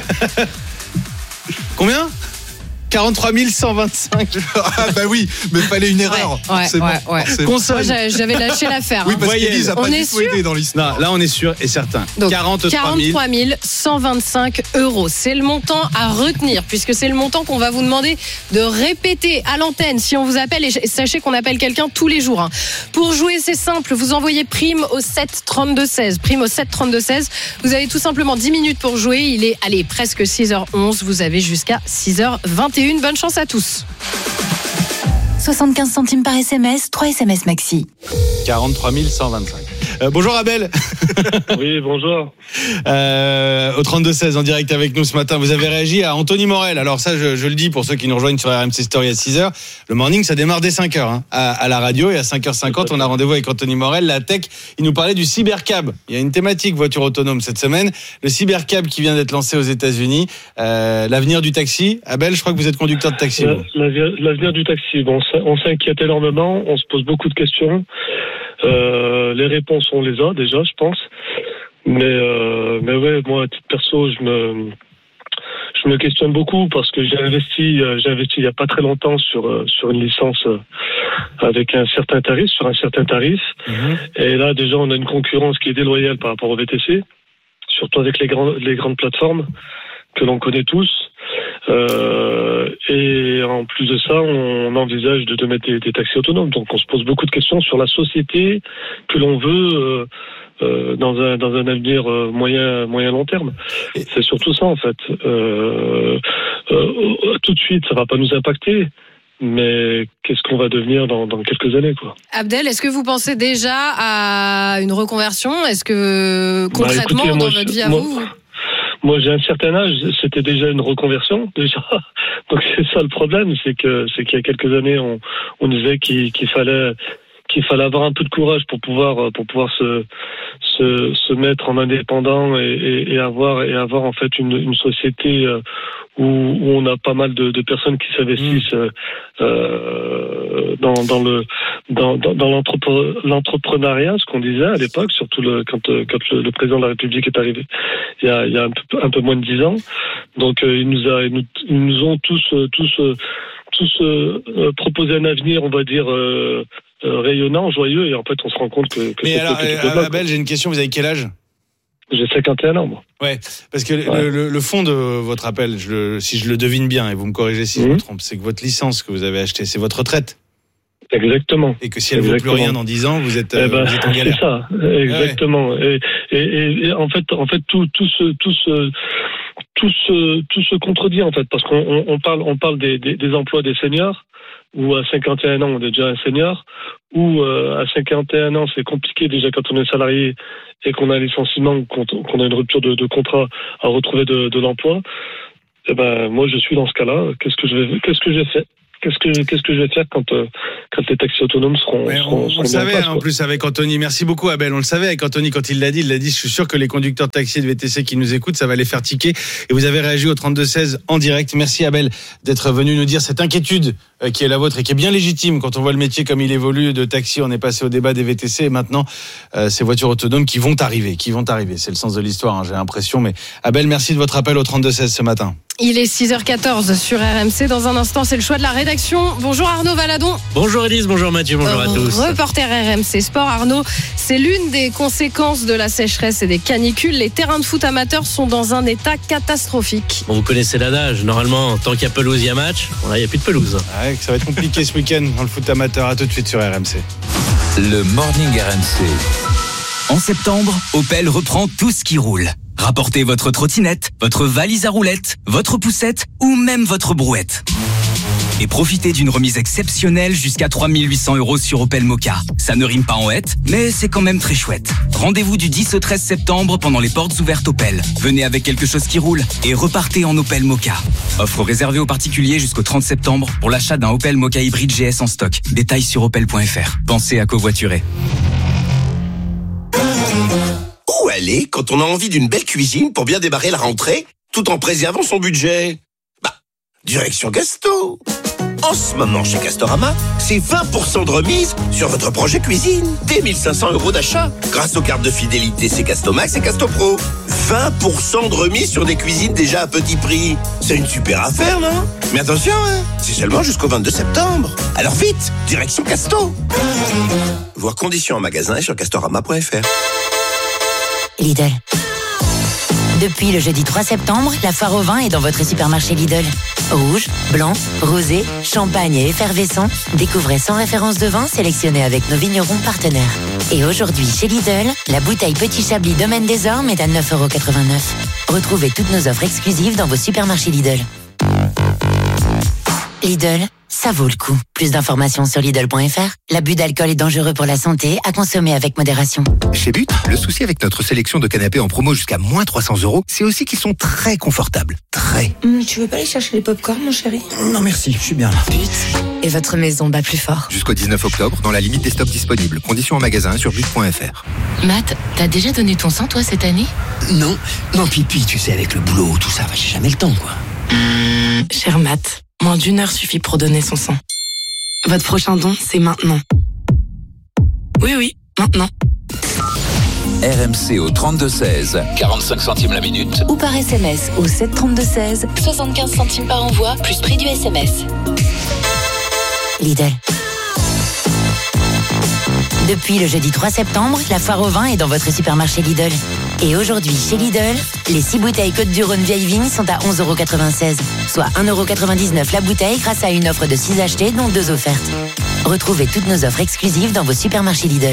Combien? quarante-trois mille cent vingt-cinq. Ah bah oui, mais fallait une erreur. Ouais, ouais, c'est ouais, bon. ouais. C'est Console. Moi, j'avais lâché l'affaire. Oui, parce hein. qu'Élise a pas du tout aidé dans l'histoire. Non, là, on est sûr et certain. Donc, quarante-trois mille cent vingt-cinq euros. C'est le montant à retenir, puisque c'est le montant qu'on va vous demander de répéter à l'antenne si on vous appelle. Et sachez qu'on appelle quelqu'un tous les jours. Hein. Pour jouer, c'est simple. Vous envoyez prime au sept trente-deux seize. Prime au sept trente-deux seize. Vous avez tout simplement dix minutes pour jouer. Il est, allez, presque six heures onze. Vous avez jusqu'à six heures vingt et une. Bonne chance à tous. soixante-quinze centimes par S M S, trois S M S maxi. quarante-trois mille cent vingt-cinq. Euh, bonjour Abel. Oui, bonjour. Euh, au trente-deux seize en direct avec nous ce matin, vous avez réagi à Anthony Morel. Alors ça, je, je le dis pour ceux qui nous rejoignent sur R M C Story à six heures. Le morning, ça démarre dès cinq heures hein, à, à la radio. Et à cinq heures cinquante, on a rendez-vous avec Anthony Morel. La tech, il nous parlait du cybercab. Il y a une thématique voiture autonome cette semaine. Le cybercab qui vient d'être lancé aux États-Unis. Euh, l'avenir du taxi. Abel, je crois que vous êtes conducteur de taxi. L'avenir du taxi. Bon, on s'inquiète énormément. On se pose beaucoup de questions. Euh, les réponses, on les a déjà, je pense. Mais, euh, mais ouais, moi, à titre perso, je me, je me questionne beaucoup parce que j'ai investi, j'ai investi il y a pas très longtemps sur, sur une licence avec un certain tarif, sur un certain tarif. Mmh. Et là, déjà, on a une concurrence qui est déloyale par rapport au V T C, surtout avec les grandes, les grandes plateformes que l'on connaît tous. Euh, et en plus de ça, on envisage de, de mettre des, des taxis autonomes. Donc, on se pose beaucoup de questions sur la société que l'on veut euh, euh, dans un dans un avenir moyen moyen long terme. C'est surtout ça en fait. Euh, euh, tout de suite, ça va pas nous impacter. Mais qu'est-ce qu'on va devenir dans, dans quelques années, quoi. Abdel, est-ce que vous pensez déjà à une reconversion? Est-ce que concrètement, bah, écoutez, moi, dans votre vie à moi, vous Moi, j'ai un certain âge, c'était déjà une reconversion, déjà. Donc, c'est ça le problème, c'est que, c'est qu'il y a quelques années, on, on disait qu'il, qu'il fallait, qu'il fallait avoir un peu de courage pour pouvoir, pour pouvoir se, se, se mettre en indépendant et, et, et avoir, et avoir, en fait, une, une société, où, où on a pas mal de, de personnes qui s'investissent, mmh. euh, dans, dans le, dans, dans, dans l'entrepre, l'entrepreneuriat, ce qu'on disait à l'époque, surtout le, quand, quand le, le président de la République est arrivé il y a, il y a un peu, un peu moins de dix ans. Donc, euh, il nous a, ils nous, ils nous ont tous, tous, tous euh, proposé un avenir, on va dire, euh, euh, rayonnant, joyeux, et en fait, on se rend compte que, que Mais c'est alors, euh, Abel, j'ai une question, vous avez quel âge? J'ai cinquante et un ans, moi. Ouais, parce que ouais. le, le, le fond de votre appel, je le, si je le devine bien, et vous me corrigez si mmh. je me trompe, c'est que votre licence que vous avez achetée, c'est votre retraite. Exactement. Et que si elle ne vaut plus rien dans dix ans, vous êtes, eh ben, vous êtes en galère. C'est ça, exactement. Ah ouais. et, et, et, et en fait, en fait, tout, tout ce, tout ce, tout se tout se contredit en fait, parce qu'on on, on parle on parle des, des, des emplois des seniors, où à cinquante et un ans on est déjà un senior, où euh, à cinquante et un ans c'est compliqué déjà quand on est salarié et qu'on a un licenciement ou qu'on, qu'on a une rupture de, de contrat à retrouver de, de l'emploi. Et ben moi je suis dans ce cas-là. Qu'est-ce que je vais qu'est-ce que j'ai fait? Qu'est-ce que qu'est-ce que je vais faire quand euh, quand les taxis autonomes seront, ouais, seront, on, seront on le savait place, en plus avec Anthony. Merci beaucoup Abel. On le savait avec Anthony quand il l'a dit. Il l'a dit. Je suis sûr que les conducteurs de taxi et de V T C qui nous écoutent, ça va les faire tiquer. Et vous avez réagi au trente-deux seize en direct. Merci Abel d'être venu nous dire cette inquiétude euh, qui est la vôtre et qui est bien légitime quand on voit le métier comme il évolue de taxi. On est passé au débat des V T C et maintenant euh, ces voitures autonomes qui vont arriver, qui vont arriver. C'est le sens de l'histoire. Hein, j'ai l'impression. Mais Abel, merci de votre appel au trente-deux seize ce matin. Il est six heures quatorze sur R M C. Dans un instant, c'est le choix de la rédaction. Bonjour Arnaud Valadon. Bonjour Élise, bonjour Mathieu, bonjour à tous. Reporter R M C Sport. Arnaud, c'est l'une des conséquences de la sécheresse et des canicules. Les terrains de foot amateurs sont dans un état catastrophique. Bon, vous connaissez l'adage, normalement, tant qu'il y a pelouse, il y a match. Bon, là, il n'y a plus de pelouse. Ouais, ça va être compliqué ce week-end dans le foot amateur. À tout de suite sur R M C. Le Morning R M C. En septembre, Opel reprend tout ce qui roule. Rapportez votre trottinette, votre valise à roulettes, votre poussette ou même votre brouette. Et profitez d'une remise exceptionnelle jusqu'à trois mille huit cents euros sur Opel Mokka. Ça ne rime pas en hête, mais c'est quand même très chouette. Rendez-vous du dix au treize septembre pendant les portes ouvertes Opel. Venez avec quelque chose qui roule et repartez en Opel Mokka. Offre réservée aux particuliers jusqu'au trente septembre pour l'achat d'un Opel Mokka hybride G S en stock. Détails sur opel point f r. Pensez à covoiturer. Où aller quand on a envie d'une belle cuisine pour bien démarrer la rentrée, tout en préservant son budget? Bah, direction Gasto. En ce moment, chez Castorama, c'est vingt pour cent de remise sur votre projet cuisine. Dès mille cinq cents euros d'achat. Grâce aux cartes de fidélité C'est Castomax et Castopro. vingt pour cent de remise sur des cuisines déjà à petit prix. C'est une super affaire, non? Mais attention, hein, c'est seulement jusqu'au vingt-deux septembre. Alors vite, direction Casto. Voir conditions en magasin et sur castorama point f r. Lidl. Depuis le jeudi trois septembre, la foire au vin est dans votre supermarché Lidl. Rouge, blanc, rosé, champagne et effervescent. Découvrez cent références de vin sélectionnées avec nos vignerons partenaires. Et aujourd'hui, chez Lidl, la bouteille Petit Chablis Domaine des Ormes est à neuf euros quatre-vingt-neuf. Retrouvez toutes nos offres exclusives dans vos supermarchés Lidl. Lidl, ça vaut le coup. Plus d'informations sur Lidl point f r. L'abus d'alcool est dangereux pour la santé, à consommer avec modération. Chez But, le souci avec notre sélection de canapés en promo jusqu'à moins trois cents euros, c'est aussi qu'ils sont très confortables. Très. Mmh, tu veux pas aller chercher les pop-corn, mon chéri? Non merci, je suis bien là. But. Et votre maison bat plus fort. Jusqu'au dix-neuf octobre, dans la limite des stocks disponibles. Conditions en magasin sur but point f r. Matt, t'as déjà donné ton sang, toi, cette année? Non. Non, puis, puis, tu sais, avec le boulot, tout ça, j'ai jamais le temps, quoi. Mmh, cher Matt, moins d'une heure suffit pour donner son sang. Votre prochain don, c'est maintenant. Oui, oui, maintenant. R M C au trente-deux seize, quarante-cinq centimes la minute. Ou par S M S au sept trente-deux seize, soixante-quinze centimes par envoi, plus prix du S M S. Lidl. Depuis le jeudi trois septembre, la foire au vin est dans votre supermarché Lidl. Et aujourd'hui, chez Lidl, les six bouteilles Côte-du-Rhône vieille vigne sont à onze euros quatre-vingt-seize, soit un euro quatre-vingt-dix-neuf la bouteille grâce à une offre de six achetés, dont deux offertes. Retrouvez toutes nos offres exclusives dans vos supermarchés Lidl.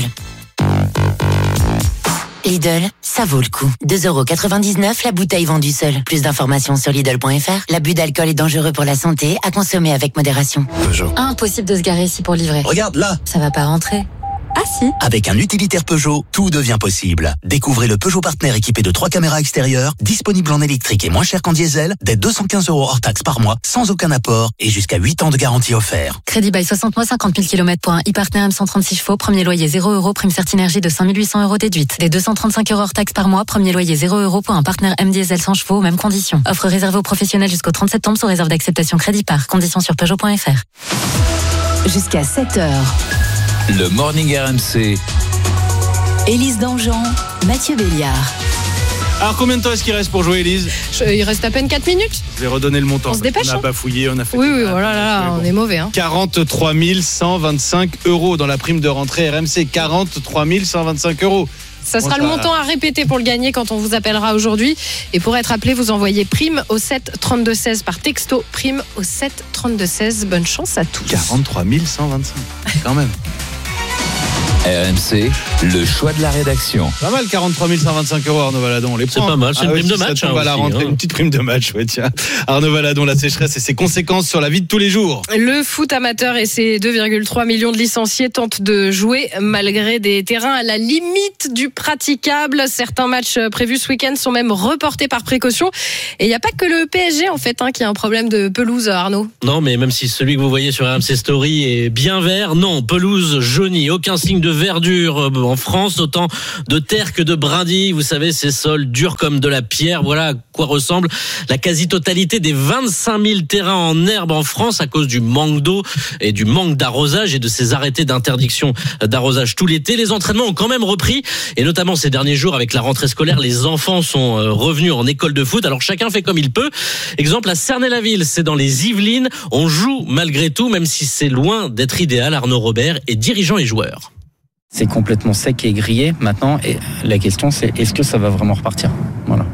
Lidl, ça vaut le coup. deux euros quatre-vingt-dix-neuf la bouteille vendue seule. Plus d'informations sur Lidl point f r. L'abus d'alcool est dangereux pour la santé, à consommer avec modération. Peugeot. Impossible de se garer ici pour livrer. Regarde là. Ça va pas rentrer. Ah si. Avec un utilitaire Peugeot, tout devient possible. Découvrez le Peugeot Partner équipé de trois caméras extérieures, disponible en électrique et moins cher qu'en diesel, dès deux cent quinze euros hors taxe par mois, sans aucun apport et jusqu'à huit ans de garantie offert. Crédit by soixante mois, cinquante mille kilomètres pour un e-Partner M cent trente-six chevaux, premier loyer zéro euros, prime Certinergie de cinq mille huit cents euros déduite. Des deux cent trente-cinq euros hors taxe par mois, premier loyer zéro euros pour un Partner M diesel cent chevaux, mêmes conditions. Offre réservée aux professionnels jusqu'au trente septembre sous réserve d'acceptation crédit par. Conditions sur Peugeot point f r. Jusqu'à sept heures. Le Morning R M C. Élise Dangean, Mathieu Béliard. Alors combien de temps est-ce qu'il reste pour jouer, Élise? Il reste à peine quatre minutes. Je vais redonner le montant. On se dépêche. On a hein. bafouillé, on a fait. Oui, oui, voilà, là, là, on bon. est mauvais. Hein. quarante-trois mille cent vingt-cinq euros dans la prime de rentrée R M C. quarante-trois mille cent vingt-cinq euros. Ça sera bon, le ça... montant à répéter pour le gagner quand on vous appellera aujourd'hui. Et pour être appelé, vous envoyez prime au sept trente-deux seize par texto. Prime au sept trente-deux seize. Bonne chance à tous. quarante-trois mille cent vingt-cinq. Quand même. R M C, le choix de la rédaction. Pas mal, quarante-trois mille cent vingt-cinq euros, Arnaud Valadon. On les C'est prend. pas mal, c'est une Ah prime oui, de si ça match, tombe hein, à la aussi, rentrée, hein. une petite prime de match, ouais, tiens. Arnaud Valadon, la sécheresse et ses conséquences sur la vie de tous les jours. Le foot amateur et ses deux virgule trois millions de licenciés tentent de jouer malgré des terrains à la limite du praticable. Certains matchs prévus ce week-end sont même reportés par précaution. Et il n'y a pas que le P S G en fait hein, qui a un problème de pelouse, Arnaud. Non, mais même si celui que vous voyez sur R M C Story est bien vert, non, pelouse jaunie, aucun signe de verdure en France, autant de terre que de brindilles. Vous savez, ces sols durs comme de la pierre. Voilà à quoi ressemble la quasi-totalité des vingt-cinq mille terrains en herbe en France à cause du manque d'eau et du manque d'arrosage et de ces arrêtés d'interdiction d'arrosage tout l'été. Les entraînements ont quand même repris et notamment ces derniers jours avec la rentrée scolaire, les enfants sont revenus en école de foot. Alors chacun fait comme il peut. Exemple à Cernay-la-Ville, c'est dans les Yvelines. On joue malgré tout, même si c'est loin d'être idéal. Arnaud Robert est dirigeant et joueur. C'est complètement sec et grillé maintenant. Et la question, c'est est-ce que ça va vraiment repartir ? Voilà.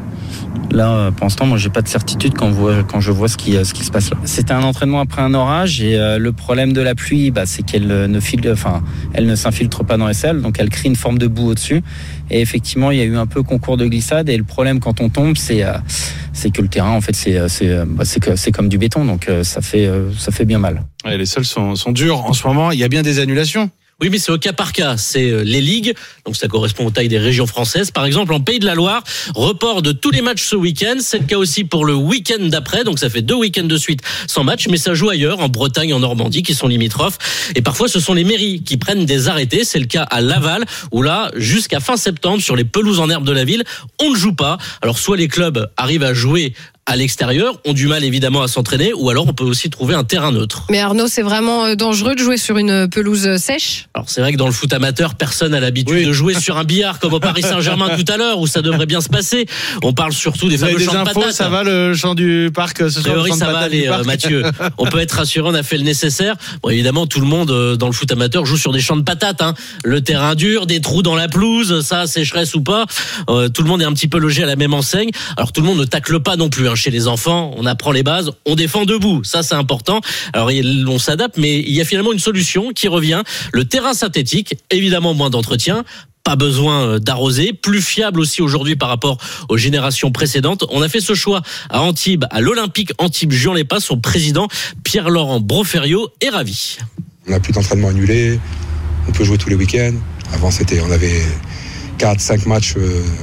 Là, pour l'instant, moi, j'ai pas de certitude quand, vous, quand je vois ce qui, ce qui se passe là. C'était un entraînement après un orage et euh, le problème de la pluie, bah, c'est qu'elle ne file, enfin, elle ne s'infiltre pas dans les selles, donc elle crée une forme de boue au-dessus. Et effectivement, il y a eu un peu concours de glissade. Et le problème quand on tombe, c'est, euh, c'est que le terrain, en fait, c'est, c'est, bah, c'est, que, c'est comme du béton, donc euh, ça fait, euh, ça fait bien mal. Ouais, les sols sont, sont durs en ce moment. Il y a bien des annulations. Oui, mais c'est au cas par cas. C'est les ligues, donc ça correspond aux tailles des régions françaises. Par exemple, en Pays de la Loire, report de tous les matchs ce week-end. C'est le cas aussi pour le week-end d'après. Donc ça fait deux week-ends de suite sans match, mais ça joue ailleurs, en Bretagne, en Normandie, qui sont limitrophes. Et parfois, ce sont les mairies qui prennent des arrêtés. C'est le cas à Laval, où là, jusqu'à fin septembre, sur les pelouses en herbe de la ville, on ne joue pas. Alors soit les clubs arrivent à jouer à l'extérieur, ont du mal évidemment à s'entraîner, ou alors on peut aussi trouver un terrain neutre. Mais Arnaud, c'est vraiment dangereux de jouer sur une pelouse sèche ? Alors c'est vrai que dans le foot amateur, personne n'a l'habitude oui. de jouer sur un billard comme au Paris Saint-Germain tout à l'heure, où ça devrait bien se passer. On parle surtout des Vous fameux avez champs des de infos, patates. Ça va le champ du parc ce soir? Théorie, ça va aller, euh, Mathieu. On peut être rassuré, on a fait le nécessaire. Bon, évidemment, tout le monde euh, dans le foot amateur joue sur des champs de patates. Hein. Le terrain dur, des trous dans la pelouse, ça, sécheresse ou pas. Euh, tout le monde est un petit peu logé à la même enseigne. Alors tout le monde ne tacle pas non plus hein, chez les enfants. On apprend les bases, on défend debout, ça c'est important. Alors on s'adapte, mais il y a finalement une solution qui revient. Le terrain synthétique, évidemment moins d'entretien, pas besoin d'arroser, plus fiable aussi aujourd'hui par rapport aux générations précédentes. On a fait ce choix à Antibes, à l'Olympique Antibes-Juan-les-Pins. Son président Pierre-Laurent Broferio est ravi. On n'a plus d'entraînement annulé, on peut jouer tous les week-ends. Avant c'était, on avait quatre cinq matchs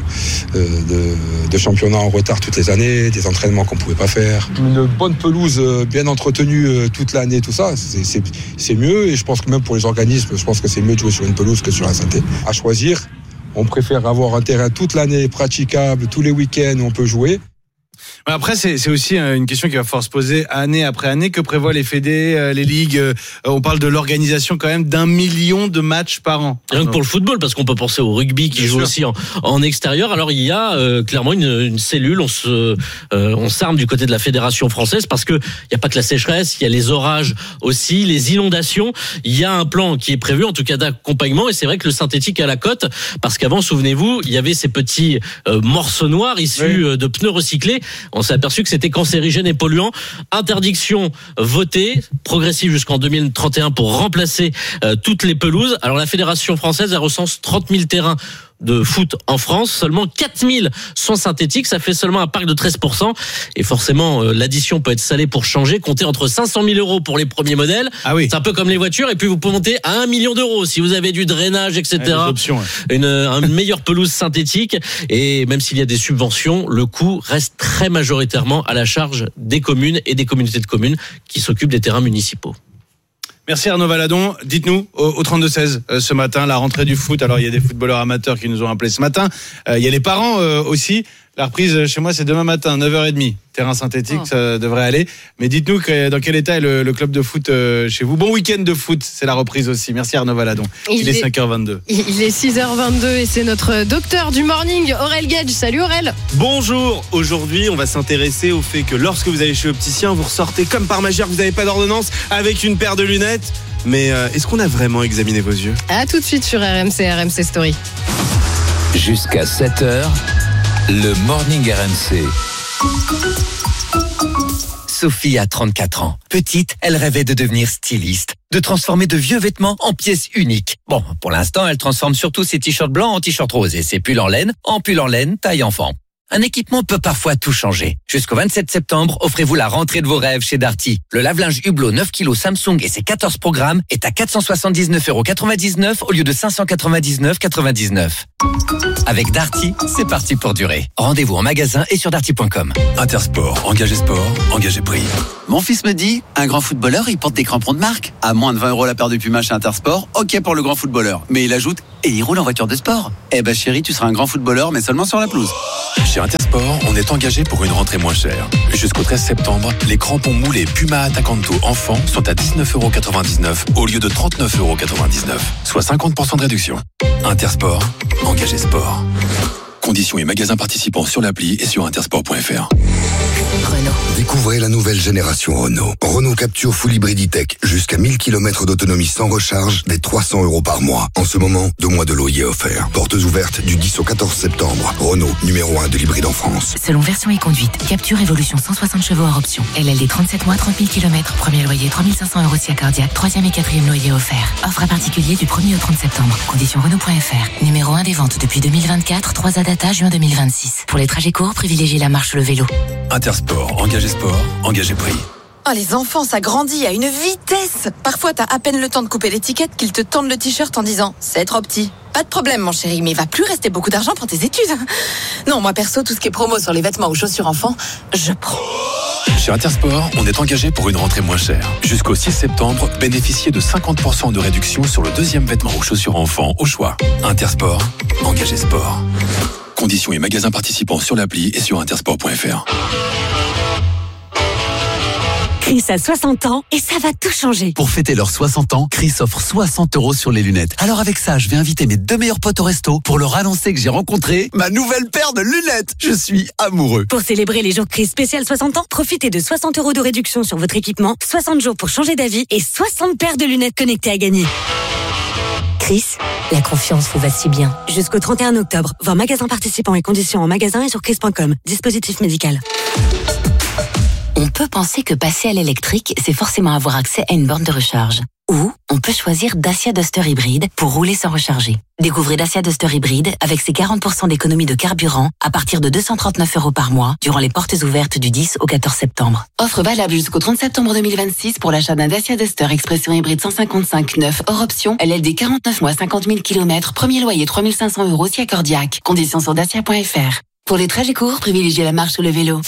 de, de championnat en retard toutes les années, des entraînements qu'on ne pouvait pas faire. Une bonne pelouse bien entretenue toute l'année, tout ça, c'est, c'est, c'est mieux. Et je pense que même pour les organismes, je pense que c'est mieux de jouer sur une pelouse que sur un synthé. À choisir, on préfère avoir un terrain toute l'année praticable, tous les week-ends où on peut jouer. Après, c'est, c'est aussi une question qui va falloir se poser année après année. Que prévoient les fédés, les ligues? On parle de l'organisation quand même d'un million de matchs par an. Rien que pour le football, parce qu'on peut penser au rugby qui Bien joue sûr. aussi en, en extérieur. Alors il y a euh, clairement une, une cellule, on se, euh, on s'arme du côté de la fédération française parce que il y a pas que la sécheresse, il y a les orages aussi, les inondations. Il y a un plan qui est prévu, en tout cas d'accompagnement, et c'est vrai que le synthétique a la cote, parce qu'avant, souvenez-vous, il y avait ces petits euh, morceaux noirs issus oui. de pneus recyclés. On s'est aperçu que c'était cancérigène et polluant. Interdiction votée, progressive jusqu'en deux mille trente et un pour remplacer euh, toutes les pelouses. Alors la fédération française, elle recense trente mille terrains de foot en France, seulement quatre mille sont synthétiques, ça fait seulement un parc de treize pour cent, et forcément euh, l'addition peut être salée pour changer. Comptez entre cinq cent mille euros pour les premiers modèles, ah oui. c'est un peu comme les voitures, et puis vous pouvez monter à un million d'euros si vous avez du drainage, et cetera. Ouais, options, ouais. Une, une meilleure pelouse synthétique, et même s'il y a des subventions, le coût reste très majoritairement à la charge des communes et des communautés de communes qui s'occupent des terrains municipaux. Merci Arnaud Valadon. Dites-nous au, au trente-deux seize euh, ce matin, la rentrée du foot. Alors il y a des footballeurs amateurs qui nous ont appelés ce matin. Euh, il y a les parents euh, aussi. La reprise chez moi, c'est demain matin, neuf heures trente. Terrain synthétique, oh. ça devrait aller. Mais dites-nous que, dans quel état est le, le club de foot euh, chez vous. Bon week-end de foot, c'est la reprise aussi. Merci Arnaud Valadon. Il, il est, est cinq heures vingt-deux. Il est six heures vingt-deux et c'est notre docteur du morning, Aurel Gage. Salut Aurel. Bonjour. Aujourd'hui, on va s'intéresser au fait que lorsque vous allez chez l'opticien, vous ressortez comme par magie, vous n'avez pas d'ordonnance, avec une paire de lunettes. Mais euh, est-ce qu'on a vraiment examiné vos yeux? À tout de suite sur R M C, R M C Story. Jusqu'à sept heures, le Morning R M C. Sophie a trente-quatre ans. Petite, elle rêvait de devenir styliste, de transformer de vieux vêtements en pièces uniques. Bon, pour l'instant, elle transforme surtout ses t-shirts blancs en t-shirts roses et ses pulls en laine en pulls en laine taille enfant. Un équipement peut parfois tout changer. Jusqu'au vingt-sept septembre, offrez-vous la rentrée de vos rêves chez Darty. Le lave-linge Hublot neuf kilos Samsung et ses quatorze programmes est à quatre cent soixante-dix-neuf euros quatre-vingt-dix-neuf au lieu de cinq cent quatre-vingt-dix-neuf euros quatre-vingt-dix-neuf. Avec Darty, c'est parti pour durer. Rendez-vous en magasin et sur darty point com. Intersport, engagé sport, engagé prix. Mon fils me dit, un grand footballeur, il porte des crampons de marque. À moins de vingt euros la paire de Puma chez Intersport, ok pour le grand footballeur. Mais il ajoute, et il roule en voiture de sport. Eh ben chérie, tu seras un grand footballeur, mais seulement sur la pelouse. Chez Intersport, on est engagé pour une rentrée moins chère. Jusqu'au treize septembre, les crampons moulés Puma Attacanto enfants sont à dix-neuf euros quatre-vingt-dix-neuf au lieu de trente-neuf euros quatre-vingt-dix-neuf, soit cinquante pour cent de réduction. Intersport, engagé sport. Conditions et magasins participants sur l'appli et sur intersport point f r. Renault. Découvrez la nouvelle génération Renault. Renault Capture Full Hybrid E-Tech. Jusqu'à mille kilomètres d'autonomie sans recharge, dès trois cents euros par mois. En ce moment, deux mois de loyer offert. Portes ouvertes du dix au quatorze septembre. Renault, numéro un de l'hybride en France. Selon version et conduite, Capture Evolution cent soixante chevaux hors option. L L D trente-sept mois, trente mille kilomètres. Premier loyer trois mille cinq cents euros si cardiaque. Troisième et quatrième loyer offert. Offre à particulier du premier au trente septembre. Conditions Renault point f r. Numéro un des ventes depuis deux mille vingt-quatre. trois A data juin deux mille vingt-six. Pour les trajets courts, privilégiez la marche ou le vélo. Intersport, engagé sport, engagé prix. Oh, les enfants, ça grandit à une vitesse. Parfois, t'as à peine le temps de couper l'étiquette qu'ils te tendent le t-shirt en disant « c'est trop petit ». Pas de problème, mon chéri, mais il va plus rester beaucoup d'argent pour tes études. Non, moi perso, tout ce qui est promo sur les vêtements ou chaussures enfants, je prends. Chez Intersport, on est engagé pour une rentrée moins chère. Jusqu'au six septembre, bénéficiez de cinquante pour cent de réduction sur le deuxième vêtement ou chaussures enfants au choix. Intersport, engagé sport. Conditions et magasins participants sur l'appli et sur intersport point f r. Chris a soixante ans et ça va tout changer. Pour fêter leurs soixante ans, Chris offre soixante euros sur les lunettes. Alors avec ça, je vais inviter mes deux meilleurs potes au resto pour leur annoncer que j'ai rencontré ma nouvelle paire de lunettes. Je suis amoureux. Pour célébrer les jours Chris spécial soixante ans, profitez de soixante euros de réduction sur votre équipement, soixante jours pour changer d'avis et soixante paires de lunettes connectées à gagner. Chris, la confiance vous va si bien. Jusqu'au trente et un octobre, voir magasins participants et conditions en magasin et sur chris point com. Dispositif médical. On peut penser que passer à l'électrique, c'est forcément avoir accès à une borne de recharge. Ou on peut choisir Dacia Duster Hybride pour rouler sans recharger. Découvrez Dacia Duster Hybride avec ses quarante pour cent d'économie de carburant à partir de deux cent trente-neuf euros par mois durant les portes ouvertes du dix au quatorze septembre. Offre valable jusqu'au trente septembre deux mille vingt-six pour l'achat d'un Dacia Duster Expression Hybride cent cinquante-cinq neuf hors option, L L D quarante-neuf mois cinquante mille kilomètres, premier loyer trois mille cinq cents euros si accordiaque. Conditions sur dacia point f r. Pour les trajets courts, privilégiez la marche ou le vélo.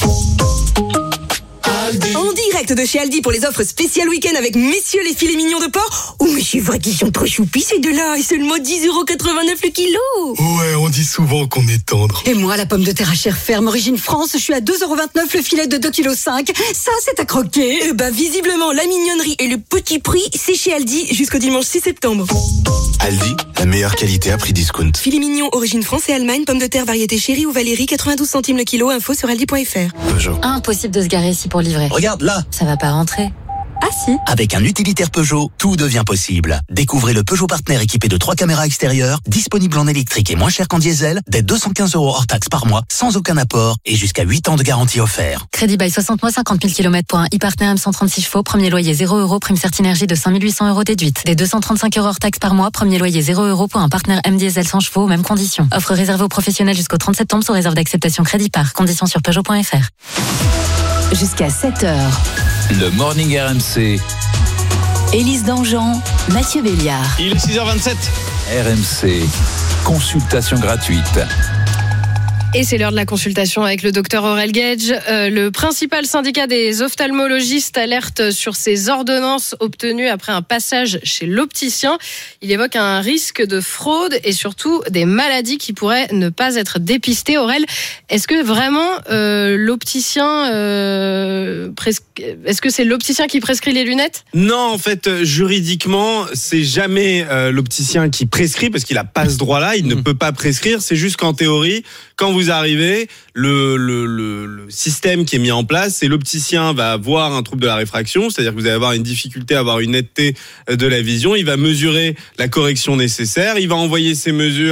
En direct de chez Aldi pour les offres spéciales week-end avec messieurs les filets mignons de porc. Oh mais c'est vrai qu'ils sont trop choupis ces deux-là. Et seulement dix euros quatre-vingt-neuf le kilo. Ouais, on dit souvent qu'on est tendre. Et moi, la pomme de terre à chair ferme origine France, je suis à deux euros vingt-neuf le filet de deux virgule cinq kilos. Ça, c'est à croquer. Et bah visiblement, la mignonnerie et le petit prix, c'est chez Aldi jusqu'au dimanche six septembre. Aldi, la meilleure qualité à prix discount. Filet mignon origine France et Allemagne, pomme de terre variété chérie ou Valérie, quatre-vingt-douze centimes le kilo. Info sur aldi point f r. Peugeot. Impossible de se garer ici pour livrer. Regarde là. Ça va pas rentrer. Ah si. Avec un utilitaire Peugeot, tout devient possible. Découvrez le Peugeot Partner équipé de trois caméras extérieures, disponible en électrique et moins cher qu'en diesel, dès deux cent quinze euros hors taxe par mois, sans aucun apport et jusqu'à huit ans de garantie offert. Crédit by soixante mois, cinquante mille kilomètres pour un e-partner M cent trente-six chevaux, premier loyer zéro euros, prime Certinergie de cinq mille huit cents euros déduite. Des deux cent trente-cinq euros hors taxe par mois, premier loyer zéro euros pour un partner M diesel cent chevaux, mêmes conditions. Offre réservée aux professionnels jusqu'au trente septembre sous réserve d'acceptation crédit par. Conditions sur peugeot point f r. Jusqu'à sept heures. Le Morning R M C. Élise Dangean, Mathieu Béliard. Il est six heures vingt-sept. R M C. Consultation gratuite. Et c'est l'heure de la consultation avec le docteur Aurel Gage. Euh, le principal syndicat des ophtalmologistes alerte sur ces ordonnances obtenues après un passage chez l'opticien. Il évoque un risque de fraude et surtout des maladies qui pourraient ne pas être dépistées. Aurel, est-ce que vraiment euh, l'opticien, euh, pres... est-ce que c'est l'opticien qui prescrit les lunettes ? Non, en fait, juridiquement, c'est jamais euh, l'opticien qui prescrit parce qu'il n'a pas ce droit-là. Il mmh. ne peut pas prescrire. C'est juste qu'en théorie, quand vous arrivez, le, le, le, le système qui est mis en place, c'est l'opticien va avoir un trouble de la réfraction, c'est-à-dire que vous allez avoir une difficulté à avoir une netteté de la vision. Il va mesurer la correction nécessaire. Il va envoyer ces mesures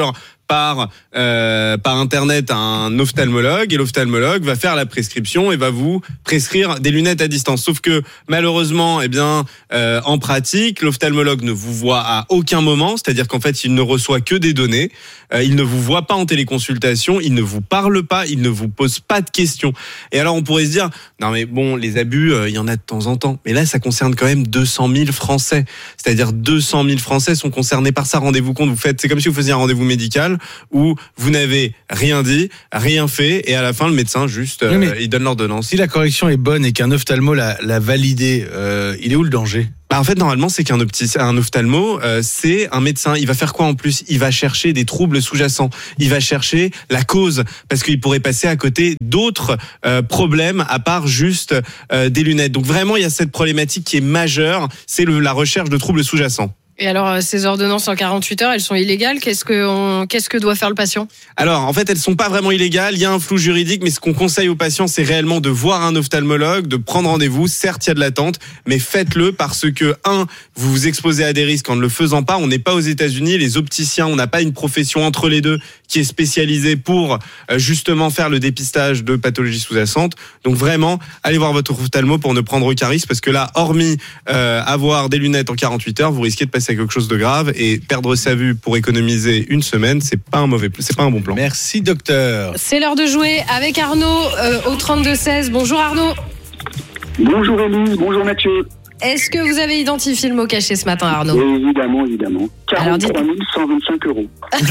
par euh, par internet à un ophtalmologue et l'ophtalmologue va faire la prescription et va vous prescrire des lunettes à distance. Sauf que malheureusement, eh bien, euh, en pratique, l'ophtalmologue ne vous voit à aucun moment, c'est-à-dire qu'en fait, il ne reçoit que des données, euh, il ne vous voit pas en téléconsultation, il ne vous parle pas, il ne vous pose pas de questions. Et alors, on pourrait se dire, non mais bon, les abus, euh, il y en a de temps en temps. Mais là, ça concerne quand même deux cent mille Français. C'est-à-dire deux cent mille Français sont concernés par ça. Rendez-vous compte, vous faites, c'est comme si vous faisiez un rendez-vous médical où vous n'avez rien dit, rien fait, et à la fin, le médecin juste, euh, oui, il donne l'ordonnance. Si la correction est bonne et qu'un ophtalmo l'a, l'a validé, euh, il est où le danger ? Bah en fait, normalement, c'est qu'un opti- un ophtalmo, euh, c'est un médecin. Il va faire quoi en plus ? Il va chercher des troubles sous-jacents. Il va chercher la cause, parce qu'il pourrait passer à côté d'autres euh, problèmes à part juste euh, des lunettes. Donc vraiment, il y a cette problématique qui est majeure, c'est le, la recherche de troubles sous-jacents. Et alors, ces ordonnances en quarante-huit heures, elles sont illégales. Qu'est-ce que, on, qu'est-ce que doit faire le patient ? Alors, en fait, elles sont pas vraiment illégales. Il y a un flou juridique, mais ce qu'on conseille aux patients, c'est réellement de voir un ophtalmologue, de prendre rendez-vous. Certes, il y a de l'attente, mais faites-le parce que, un, vous vous exposez à des risques en ne le faisant pas. On n'est pas aux États-Unis. Les opticiens, on n'a pas une profession entre les deux qui est spécialisée pour justement faire le dépistage de pathologies sous-jacentes. Donc vraiment, allez voir votre ophtalmo pour ne prendre aucun risque, parce que là, hormis euh, avoir des lunettes en quarante-huit heures, vous risquez de passer à quelque chose de grave, et perdre sa vue pour économiser une semaine, c'est pas un mauvais, c'est pas un bon plan. Merci docteur. C'est l'heure de jouer avec Arnaud euh, au trente-deux seize. Bonjour Arnaud. Bonjour Élise, bonjour Mathieu. Est-ce que vous avez identifié le mot caché ce matin, Arnaud ? Oui, évidemment, évidemment. quarante-trois mille cent vingt-cinq euros.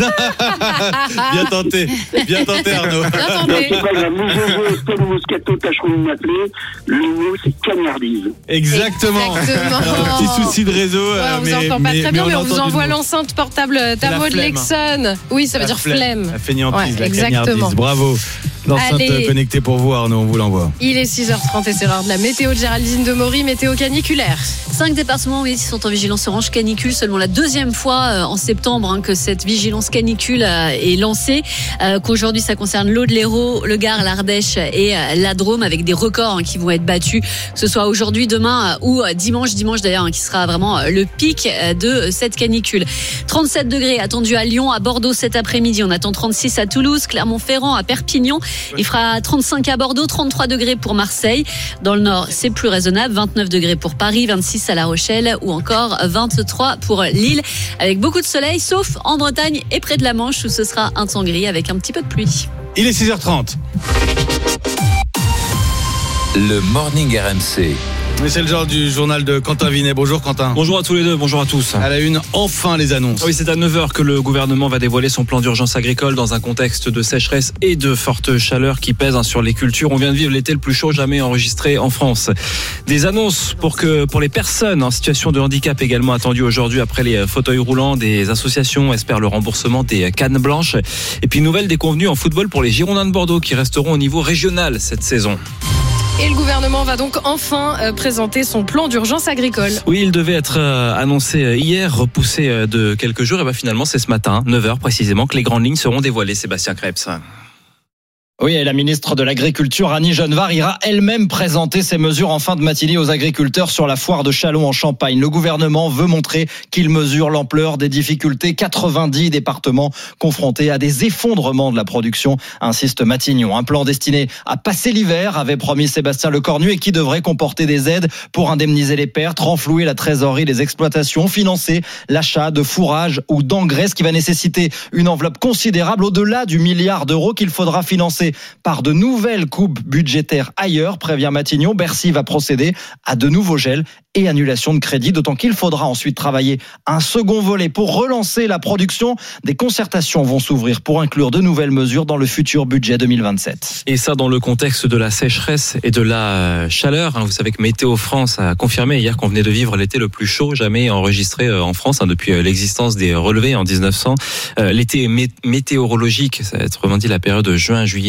Bien tenté, bien tenté Arnaud. Bien tenté. C'est pas grave, nous jouons Estelle ou Moscato tâcheront de m'appeler. Le mot, c'est cagnardise. Exactement. Exactement. Alors, petit souci de réseau. Ouais, on mais, vous entend pas mais, très bien, mais, mais on, on vous envoie le l'enceinte portable Tamo de Lexon. Oui, ça veut la dire flemme. flemme. La fainéantise, Ouais, la exactement. cagnardise. Bravo. L'enceinte Allez. connectée pour vous Arnaud, on vous l'envoie. Il est six heures trente et c'est l'heure de la météo de Géraldine Demory, météo caniculaire. Cinq départements oui, sont en vigilance orange canicule. Seulement la deuxième fois euh, en septembre hein, que cette vigilance canicule euh, est lancée. Euh, qu'aujourd'hui, ça concerne l'Aude, l'Hérault, le Gard, l'Ardèche et euh, la Drôme, avec des records hein, qui vont être battus, que ce soit aujourd'hui, demain euh, ou euh, dimanche. Dimanche d'ailleurs, hein, qui sera vraiment euh, le pic euh, de cette canicule. trente-sept degrés attendus à Lyon, à Bordeaux cet après-midi. On attend trente-six à Toulouse, Clermont-Ferrand, à Perpignan. Il fera trente-cinq à Bordeaux, trente-trois degrés pour Marseille. Dans le nord, c'est plus raisonnable. vingt-neuf degrés pour Paris, vingt-six à La Rochelle ou encore vingt-trois pour Lille, avec beaucoup de soleil, sauf en Bretagne et près de la Manche où ce sera un temps gris avec un petit peu de pluie. Il est six heures trente. Le Morning R M C. Mais c'est le genre du journal de Quentin Vinet. Bonjour Quentin. Bonjour à tous les deux, bonjour à tous. À la une, enfin les annonces. Oui, c'est à neuf heures que le gouvernement va dévoiler son plan d'urgence agricole dans un contexte de sécheresse et de forte chaleur qui pèsent sur les cultures. On vient de vivre l'été le plus chaud jamais enregistré en France. Des annonces pour que pour les personnes en situation de handicap également attendues aujourd'hui après les fauteuils roulants. Des associations espèrent le remboursement des cannes blanches. Et puis nouvelle déconvenue en football pour les Girondins de Bordeaux qui resteront au niveau régional cette saison. Et le gouvernement va donc enfin euh, présenter son plan d'urgence agricole. Oui, il devait être euh, annoncé hier, repoussé euh, de quelques jours. Et bien finalement, c'est ce matin, neuf heures précisément, que les grandes lignes seront dévoilées. Sébastien Krebs. Oui, et la ministre de l'Agriculture, Annie Genevard, ira elle-même présenter ces mesures en fin de matinée aux agriculteurs sur la foire de Châlons en Champagne. Le gouvernement veut montrer qu'il mesure l'ampleur des difficultés. quatre-vingt-dix départements confrontés à des effondrements de la production, insiste Matignon. Un plan destiné à passer l'hiver, avait promis Sébastien Lecornu, et qui devrait comporter des aides pour indemniser les pertes, renflouer la trésorerie des exploitations, financer l'achat de fourrage ou d'engrais, ce qui va nécessiter une enveloppe considérable au-delà du milliard d'euros qu'il faudra financer par de nouvelles coupes budgétaires ailleurs, prévient Matignon. Bercy va procéder à de nouveaux gels et annulations de crédits, d'autant qu'il faudra ensuite travailler un second volet pour relancer la production. Des concertations vont s'ouvrir pour inclure de nouvelles mesures dans le futur budget deux mille vingt-sept. Et ça dans le contexte de la sécheresse et de la chaleur. Vous savez que Météo France a confirmé hier qu'on venait de vivre l'été le plus chaud jamais enregistré en France depuis l'existence des relevés en dix-neuf cents. L'été météorologique, ça va être vraiment dit la période de juin, juillet,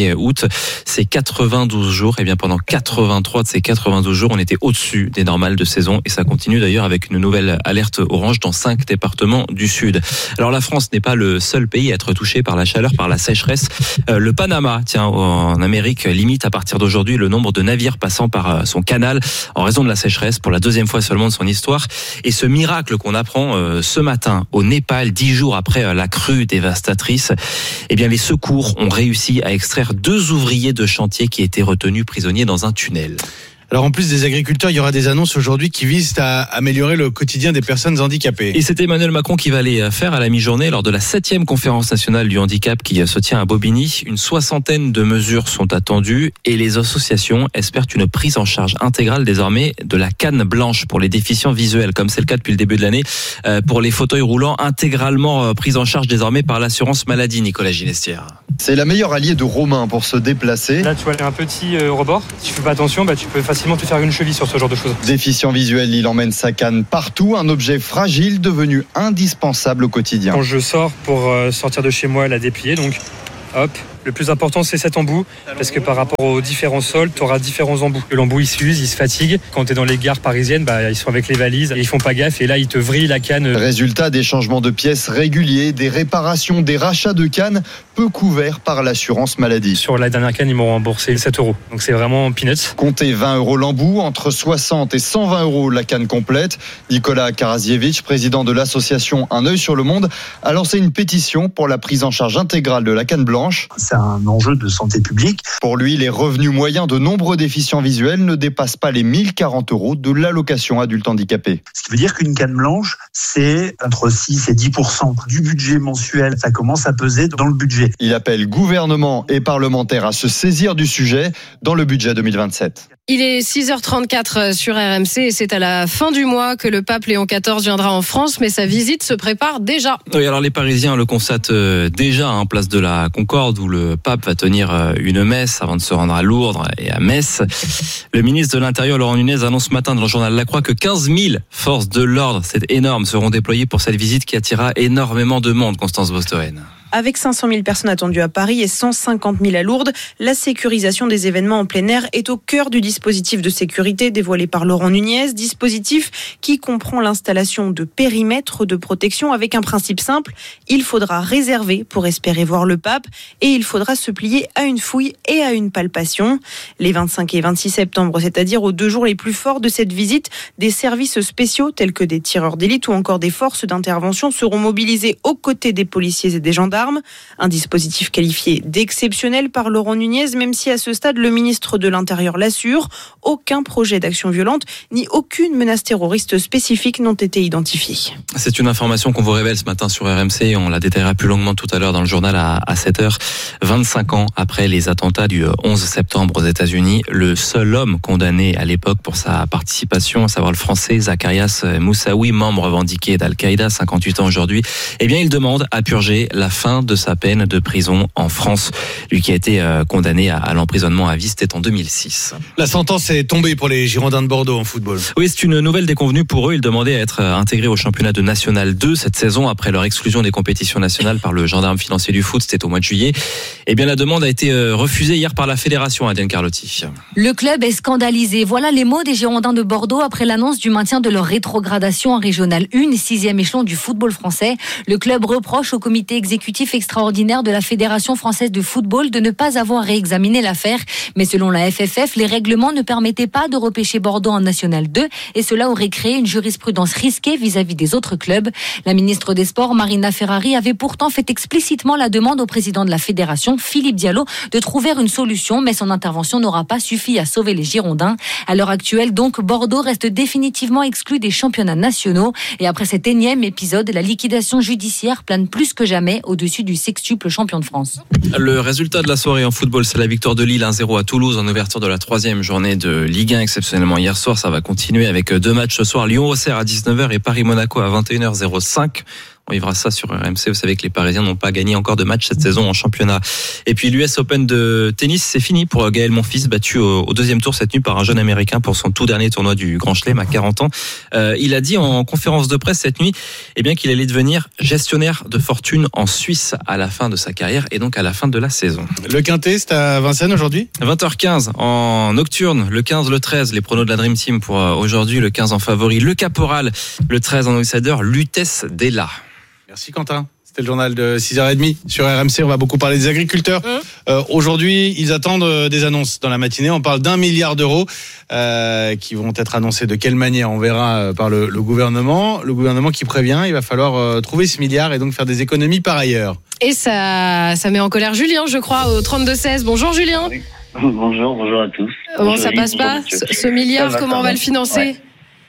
mi-juillet, août. C'est quatre-vingt-douze jours. Et bien pendant quatre-vingt-trois de ces quatre-vingt-douze jours, on était au-dessus des normales de saison. Et ça continue d'ailleurs avec une nouvelle alerte orange dans cinq départements du sud. Alors la France n'est pas le seul pays à être touché par la chaleur, par la sécheresse. Euh, le Panama, tiens, en Amérique, limite à partir d'aujourd'hui le nombre de navires passant par son canal en raison de la sécheresse pour la deuxième fois seulement de son histoire. Et ce miracle qu'on apprend euh, ce matin au Népal, dix jours après euh, la crue dévastatrice, eh bien les secours ont réussi à extraire deux ouvriers de chantier qui étaient retenus prisonniers dans un tunnel. Alors en plus des agriculteurs, il y aura des annonces aujourd'hui qui visent à améliorer le quotidien des personnes handicapées. Et c'est Emmanuel Macron qui va les faire à la mi-journée lors de la septième conférence nationale du handicap qui se tient à Bobigny. Une soixantaine de mesures sont attendues et les associations espèrent une prise en charge intégrale désormais de la canne blanche pour les déficients visuels, comme c'est le cas depuis le début de l'année, pour les fauteuils roulants intégralement pris en charge désormais par l'assurance maladie. Nicolas Ginestière. C'est la meilleure alliée de Romain pour se déplacer. Là, tu vois, il y a un petit euh, rebord. Si tu fais pas attention, bah, tu peux facilement te faire une cheville sur ce genre de choses. Déficient visuel, il emmène sa canne partout. Un objet fragile devenu indispensable au quotidien. Quand je sors pour euh, sortir de chez moi, la déplier, donc hop. Le plus important, c'est cet embout, parce que par rapport aux différents sols, tu auras différents embouts. L'embout, il s'use, il se fatigue. Quand tu es dans les gares parisiennes, bah, ils sont avec les valises, et ils font pas gaffe, et là, ils te vrillent la canne. Résultat, des changements de pièces réguliers, des réparations, des rachats de cannes, peu couverts par l'assurance maladie. Sur la dernière canne, ils m'ont remboursé sept euros. Donc c'est vraiment peanuts. Comptez vingt euros l'embout, entre soixante et cent vingt euros la canne complète. Nicolas Karazievitch, président de l'association Un œil sur le monde, a lancé une pétition pour la prise en charge intégrale de la canne blanche. C'est un enjeu de santé publique. Pour lui, les revenus moyens de nombreux déficients visuels ne dépassent pas les mille quarante euros de l'allocation adulte handicapé. Ce qui veut dire qu'une canne blanche, c'est entre six et dix pour cent du budget mensuel. Ça commence à peser dans le budget. Il appelle gouvernement et parlementaires à se saisir du sujet dans le budget deux mille vingt-sept. Il est six heures trente-quatre sur R M C et c'est à la fin du mois que le pape Léon quatorze viendra en France, mais sa visite se prépare déjà. Oui, alors les Parisiens le constatent déjà en place de la Concorde où le pape va tenir une messe avant de se rendre à Lourdes et à Metz. Le ministre de l'Intérieur, Laurent Nunez, annonce ce matin dans le journal La Croix que quinze mille forces de l'ordre, c'est énorme, seront déployées pour cette visite qui attira énormément de monde, Constance Bostoren. Avec cinq cent mille personnes attendues à Paris et cent cinquante mille à Lourdes, la sécurisation des événements en plein air est au cœur du dispositif de sécurité dévoilé par Laurent Nunez, dispositif qui comprend l'installation de périmètres de protection avec un principe simple, il faudra réserver pour espérer voir le pape et il faudra se plier à une fouille et à une palpation. Les vingt-cinq et vingt-six septembre, c'est-à-dire aux deux jours les plus forts de cette visite, des services spéciaux tels que des tireurs d'élite ou encore des forces d'intervention seront mobilisés aux côtés des policiers et des gendarmes. Un dispositif qualifié d'exceptionnel par Laurent Nunez, même si à ce stade, le ministre de l'Intérieur l'assure, aucun projet d'action violente ni aucune menace terroriste spécifique n'ont été identifiés. C'est une information qu'on vous révèle ce matin sur R M C. On la détaillera plus longuement tout à l'heure dans le journal à, à sept heures. vingt-cinq ans après les attentats du onze septembre aux États-Unis, le seul homme condamné à l'époque pour sa participation, à savoir le français Zacharias Moussaoui, membre revendiqué d'Al-Qaïda, cinquante-huit ans aujourd'hui, eh bien, il demande à purger la fin de sa peine de prison en France. Lui qui a été condamné à l'emprisonnement à vie, c'était en deux mille six. La sentence est tombée pour les Girondins de Bordeaux en football. Oui, c'est une nouvelle déconvenue pour eux. Ils demandaient à être intégrés au championnat de National deux cette saison après leur exclusion des compétitions nationales par le gendarme financier du foot, c'était au mois de juillet. Eh bien, la demande a été refusée hier par la fédération, Adrienne Carlotti. Le club est scandalisé. Voilà les mots des Girondins de Bordeaux après l'annonce du maintien de leur rétrogradation en Régional un, sixième échelon du football français. Le club reproche au comité exécutif extraordinaire de la Fédération française de football de ne pas avoir réexaminé l'affaire. Mais selon la F F F, les règlements ne permettaient pas de repêcher Bordeaux en National deux et cela aurait créé une jurisprudence risquée vis-à-vis des autres clubs. La ministre des Sports, Marina Ferrari, avait pourtant fait explicitement la demande au président de la Fédération, Philippe Diallo, de trouver une solution, mais son intervention n'aura pas suffi à sauver les Girondins. À l'heure actuelle, donc, Bordeaux reste définitivement exclu des championnats nationaux. Et après cet énième épisode, la liquidation judiciaire plane plus que jamais au-dessus du sextuple champion de France. Le résultat de la soirée en football, c'est la victoire de Lille un zéro à Toulouse en ouverture de la troisième journée de Ligue un. Exceptionnellement hier soir, ça va continuer avec deux matchs ce soir. Lyon-Auxerre à dix-neuf heures et Paris-Monaco à vingt et une heures zéro cinq. On vivra ça sur R M C. Vous savez que les Parisiens n'ont pas gagné encore de match cette saison en championnat. Et puis l'U S Open de tennis, c'est fini pour Gaël Monfils, battu au, au deuxième tour cette nuit par un jeune Américain pour son tout dernier tournoi du Grand Chelem à quarante ans. Euh, il a dit en conférence de presse cette nuit eh bien, qu'il allait devenir gestionnaire de fortune en Suisse à la fin de sa carrière et donc à la fin de la saison. Le Quintet, c'est à Vincennes aujourd'hui ? vingt heures quinze en nocturne, le quinze, le treize, les pronos de la Dream Team pour aujourd'hui, le quinze en favori, le Caporal, le treize en outsider, Lutèce Della. Merci Quentin. C'était le journal de six heures trente sur R M C. On va beaucoup parler des agriculteurs. Mmh. Euh, aujourd'hui, ils attendent euh, des annonces dans la matinée. On parle d'un milliard d'euros euh, qui vont être annoncés. De quelle manière ? On verra euh, par le, le gouvernement. Le gouvernement qui prévient, il va falloir euh, trouver ce milliard et donc faire des économies par ailleurs. Et ça, ça met en colère Julien, je crois, au trente-deux seize. Bonjour Julien. Oui. Bonjour, bonjour à tous. Comment bonjour, ça passe pas ce, ce milliard, va, comment on va le financer ? Ouais.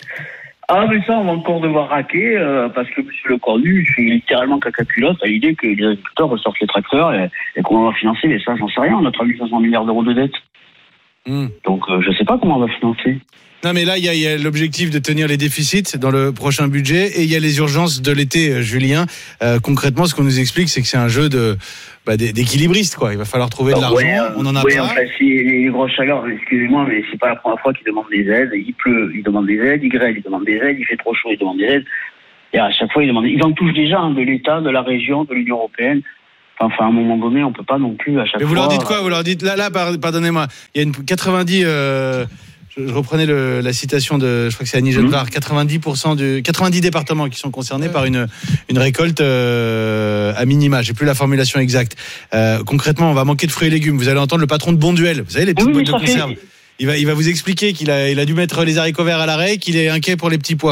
Ah, mais ça, on va encore devoir raquer, euh, parce que M. Lecornu, il fait littéralement caca culotte à l'idée que les agriculteurs ressortent les tracteurs et, et qu'on va financer, mais ça, j'en sais rien. On a trois mille cinq cents milliards d'euros de dette. Mm. Donc, euh, je sais pas comment on va financer. Non, mais là, il y, y a l'objectif de tenir les déficits dans le prochain budget et il y a les urgences de l'été, Julien. Euh, concrètement, ce qu'on nous explique, c'est que c'est un jeu de, bah, d'équilibriste, quoi. Il va falloir trouver de l'argent. Ouais, euh, on en a ouais, pas. En fait, si les grosses chaleurs, excusez-moi, mais c'est pas la première fois qu'ils demandent des aides. Il pleut, ils demandent des aides. Il grêle, ils demandent des aides. Il fait trop chaud, ils demandent des aides. Et à chaque fois, ils demandent. Ils en touchent déjà hein, de l'État, de la région, de l'Union européenne. Enfin, à un moment donné, on peut pas non plus à chaque fois. Mais vous leur dites quoi ? Vous leur dites là, là, pardonnez-moi. Il y a une quatre-vingt-dix. Euh... Je reprenais le, la citation de, je crois que c'est Annie Genevard, mmh. quatre-vingt-dix pour cent du, quatre-vingt-dix départements qui sont concernés ouais. par une, une récolte euh, à minima. J'ai plus la formulation exacte. Euh, concrètement, on va manquer de fruits et légumes. Vous allez entendre le patron de Bonduelle. Vous savez, les petites oui, boîtes de conserve. Fait... Il va, il va vous expliquer qu'il a, il a dû mettre les haricots verts à l'arrêt, qu'il est inquiet pour les petits pois.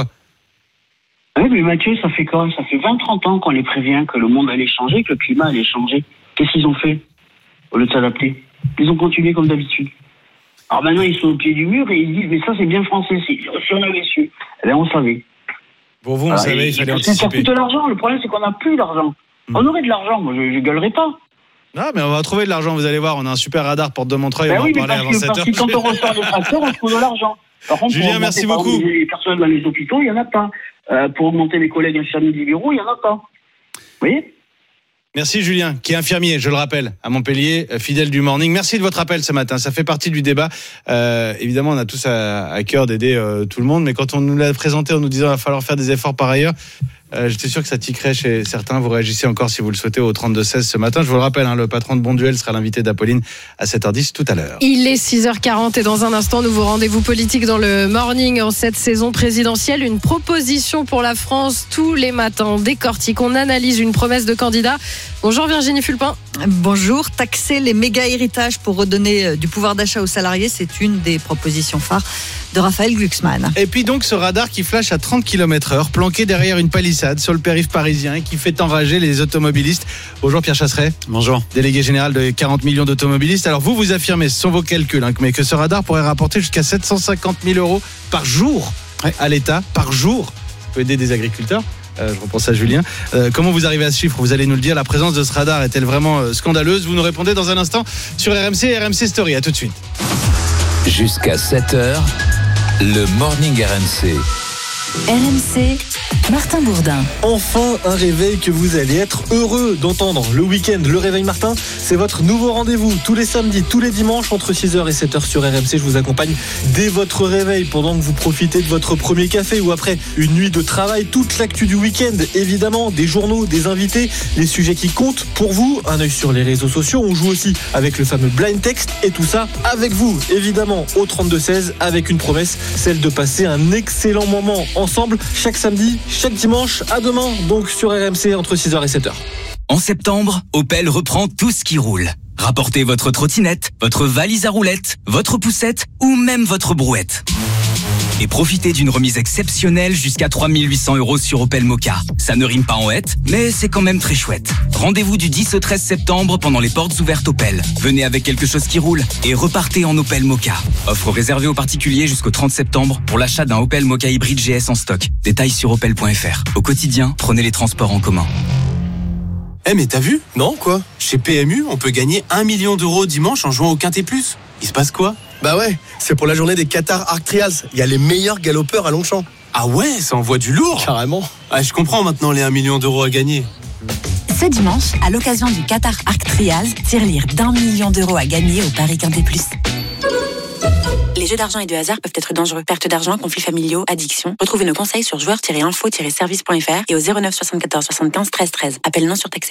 Oui, mais Mathieu, ça fait quoi ? Ça fait vingt trente ans qu'on les prévient que le monde allait changer, que le climat allait changer. Qu'est-ce qu'ils ont fait au lieu de s'adapter ? Ils ont continué comme d'habitude. Alors maintenant, ils sont au pied du mur et ils disent, mais ça, c'est bien français. Si, si on avait su, eh bien, on savait. Pour vous, on Alors, savait, il fallait anticiper. Ça coûte de l'argent. Le problème, c'est qu'on n'a plus d'argent. Mmh. On aurait de l'argent. Moi, je ne gueulerais pas. Non, mais on va trouver de l'argent. Vous allez voir, on a un super radar porte de Montreuil. Ben on oui, va en parler avant sept heures. Parce que quand on ressort les tracteurs, on trouve de l'argent. Par contre, Julien, merci beaucoup. Les personnes dans les hôpitaux, il n'y en a pas. Euh, pour augmenter les collègues infirmiers libéraux, il n'y en a pas. Vous voyez ? Merci Julien, qui est infirmier, je le rappelle, à Montpellier, fidèle du Morning. Merci de votre appel ce matin, ça fait partie du débat. Euh, évidemment, on a tous à, à cœur d'aider euh, tout le monde, mais quand on nous l'a présenté en nous disant qu'il va falloir faire des efforts par ailleurs, euh, j'étais sûr que ça tiquerait chez certains. Vous réagissez encore si vous le souhaitez au trente-deux seize ce matin. Je vous le rappelle, hein, le patron de Bonduelle sera l'invité d'Apolline à sept heures dix tout à l'heure. Il est six heures quarante et dans un instant, nouveau rendez-vous politique dans le Morning en cette saison présidentielle. Une proposition pour la France tous les matins. On décortique, on analyse une promesse de candidat. Bonjour Virginie Fulpin. Bonjour. Taxer les méga-héritages pour redonner du pouvoir d'achat aux salariés, c'est une des propositions phares de Raphaël Glucksmann. Et puis donc ce radar qui flash à trente kilomètres heure, planqué derrière une palissade sur le périph' parisien et qui fait enrager les automobilistes. Bonjour Pierre Chasseret. Bonjour. Délégué général de quarante millions d'automobilistes. Alors vous, vous affirmez, ce sont vos calculs, hein, mais que ce radar pourrait rapporter jusqu'à sept cent cinquante mille euros par jour ouais. à l'État, par jour. Ça peut aider des agriculteurs. Euh, je repense à Julien. Euh, comment vous arrivez à ce chiffre ? Vous allez nous le dire. La présence de ce radar est-elle vraiment euh, scandaleuse ? Vous nous répondez dans un instant sur R M C et R M C Story. À tout de suite. Jusqu'à sept heures, le Morning R M C. R M C, Martin Bourdin. Enfin un réveil que vous allez être heureux d'entendre. Le week-end, le réveil Martin, c'est votre nouveau rendez-vous. Tous les samedis, tous les dimanches, entre six heures et sept heures sur R M C. Je vous accompagne dès votre réveil, pendant que vous profitez de votre premier café ou après une nuit de travail. Toute l'actu du week-end, évidemment, des journaux, des invités, les sujets qui comptent pour vous. Un œil sur les réseaux sociaux. On joue aussi avec le fameux blind text et tout ça avec vous, évidemment, au trente-deux seize, avec une promesse, celle de passer un excellent moment ensemble chaque samedi, chaque dimanche. À demain donc sur R M C entre six heures et sept heures. En septembre, Opel reprend tout ce qui roule. Rapportez votre trottinette, votre valise à roulettes, votre poussette ou même votre brouette. Et profitez d'une remise exceptionnelle jusqu'à trois mille huit cents euros sur Opel Mokka. Ça ne rime pas en hête, mais c'est quand même très chouette. Rendez-vous du dix au treize septembre pendant les portes ouvertes Opel. Venez avec quelque chose qui roule et repartez en Opel Mokka. Offre réservée aux particuliers jusqu'au trente septembre pour l'achat d'un Opel Mokka hybride G S en stock. Détails sur opel point f r. Au quotidien, prenez les transports en commun. Eh mais t'as vu ? Non, quoi ? Chez P M U, on peut gagner un million d'euros dimanche en jouant au Quintet Plus. Il se passe quoi ? Bah ouais, c'est pour la journée des Qatar Arc Trials. Il y a les meilleurs galopeurs à Longchamp. Ah ouais, ça envoie du lourd. Carrément. Ah, je comprends maintenant les un million d'euros à gagner. Ce dimanche, à l'occasion du Qatar Arc Trials, tirelire d'un million d'euros à gagner au Paris Quintet Plus. Les jeux d'argent et de hasard peuvent être dangereux. Perte d'argent, conflits familiaux, addiction. Retrouvez nos conseils sur joueurs tiret info tiret service point f r et au zéro neuf soixante-quatorze soixante-quinze treize treize. Appel non surtaxé.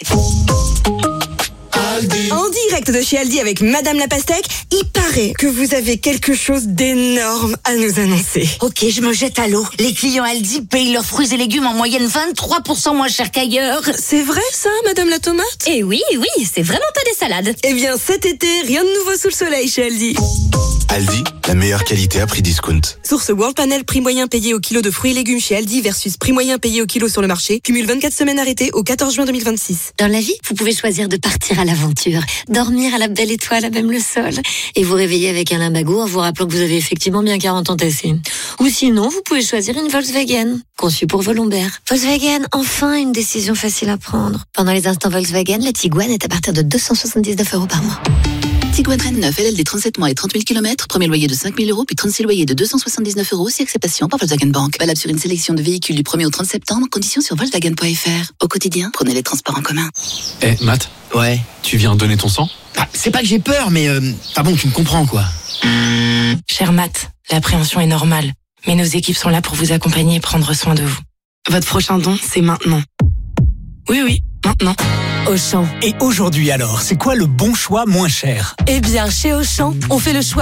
En direct de chez Aldi avec Madame la Pastèque, il paraît que vous avez quelque chose d'énorme à nous annoncer. Ok, je me jette à l'eau. Les clients Aldi payent leurs fruits et légumes en moyenne vingt-trois pour cent moins cher qu'ailleurs. C'est vrai ça, Madame la Tomate? Eh oui, oui, c'est vraiment pas des salades. Eh bien, cet été, rien de nouveau sous le soleil chez Aldi. Aldi, la meilleure qualité à prix discount. Source World Panel, prix moyen payé au kilo de fruits et légumes chez Aldi versus prix moyen payé au kilo sur le marché. Cumule vingt-quatre semaines arrêtées au quatorze juin deux mille vingt-six. Dans la vie, vous pouvez choisir de partir à l'aventure, dormir à la belle étoile à même le sol, et vous réveiller avec un limbago en vous rappelant que vous avez effectivement bien quarante ans tassés. Ou sinon, vous pouvez choisir une Volkswagen, conçue pour vos lombaires. Volkswagen, enfin une décision facile à prendre. Pendant les instants Volkswagen, la Tiguan est à partir de deux cent soixante-dix-neuf euros par mois. Tiguan Reine neuf, L L D trente-sept mois et trente mille kilomètres, premier loyer de cinq mille euros, puis trente-six loyers de deux cent soixante-dix-neuf euros, si acceptation par Volkswagen Bank. Valable sur une sélection de véhicules du premier au trente septembre, conditions sur volkswagen point f r. Au quotidien, prenez les transports en commun. Eh, Matt. Ouais. Tu viens donner ton sang? Bah, c'est pas que j'ai peur, mais euh, ah bon, tu me comprends quoi. Cher Matt, l'appréhension est normale, mais nos équipes sont là pour vous accompagner et prendre soin de vous. Votre prochain don, c'est maintenant. Oui, oui, maintenant. Auchan. Et aujourd'hui alors, c'est quoi le bon choix moins cher? Eh bien, chez Auchan, on fait le choix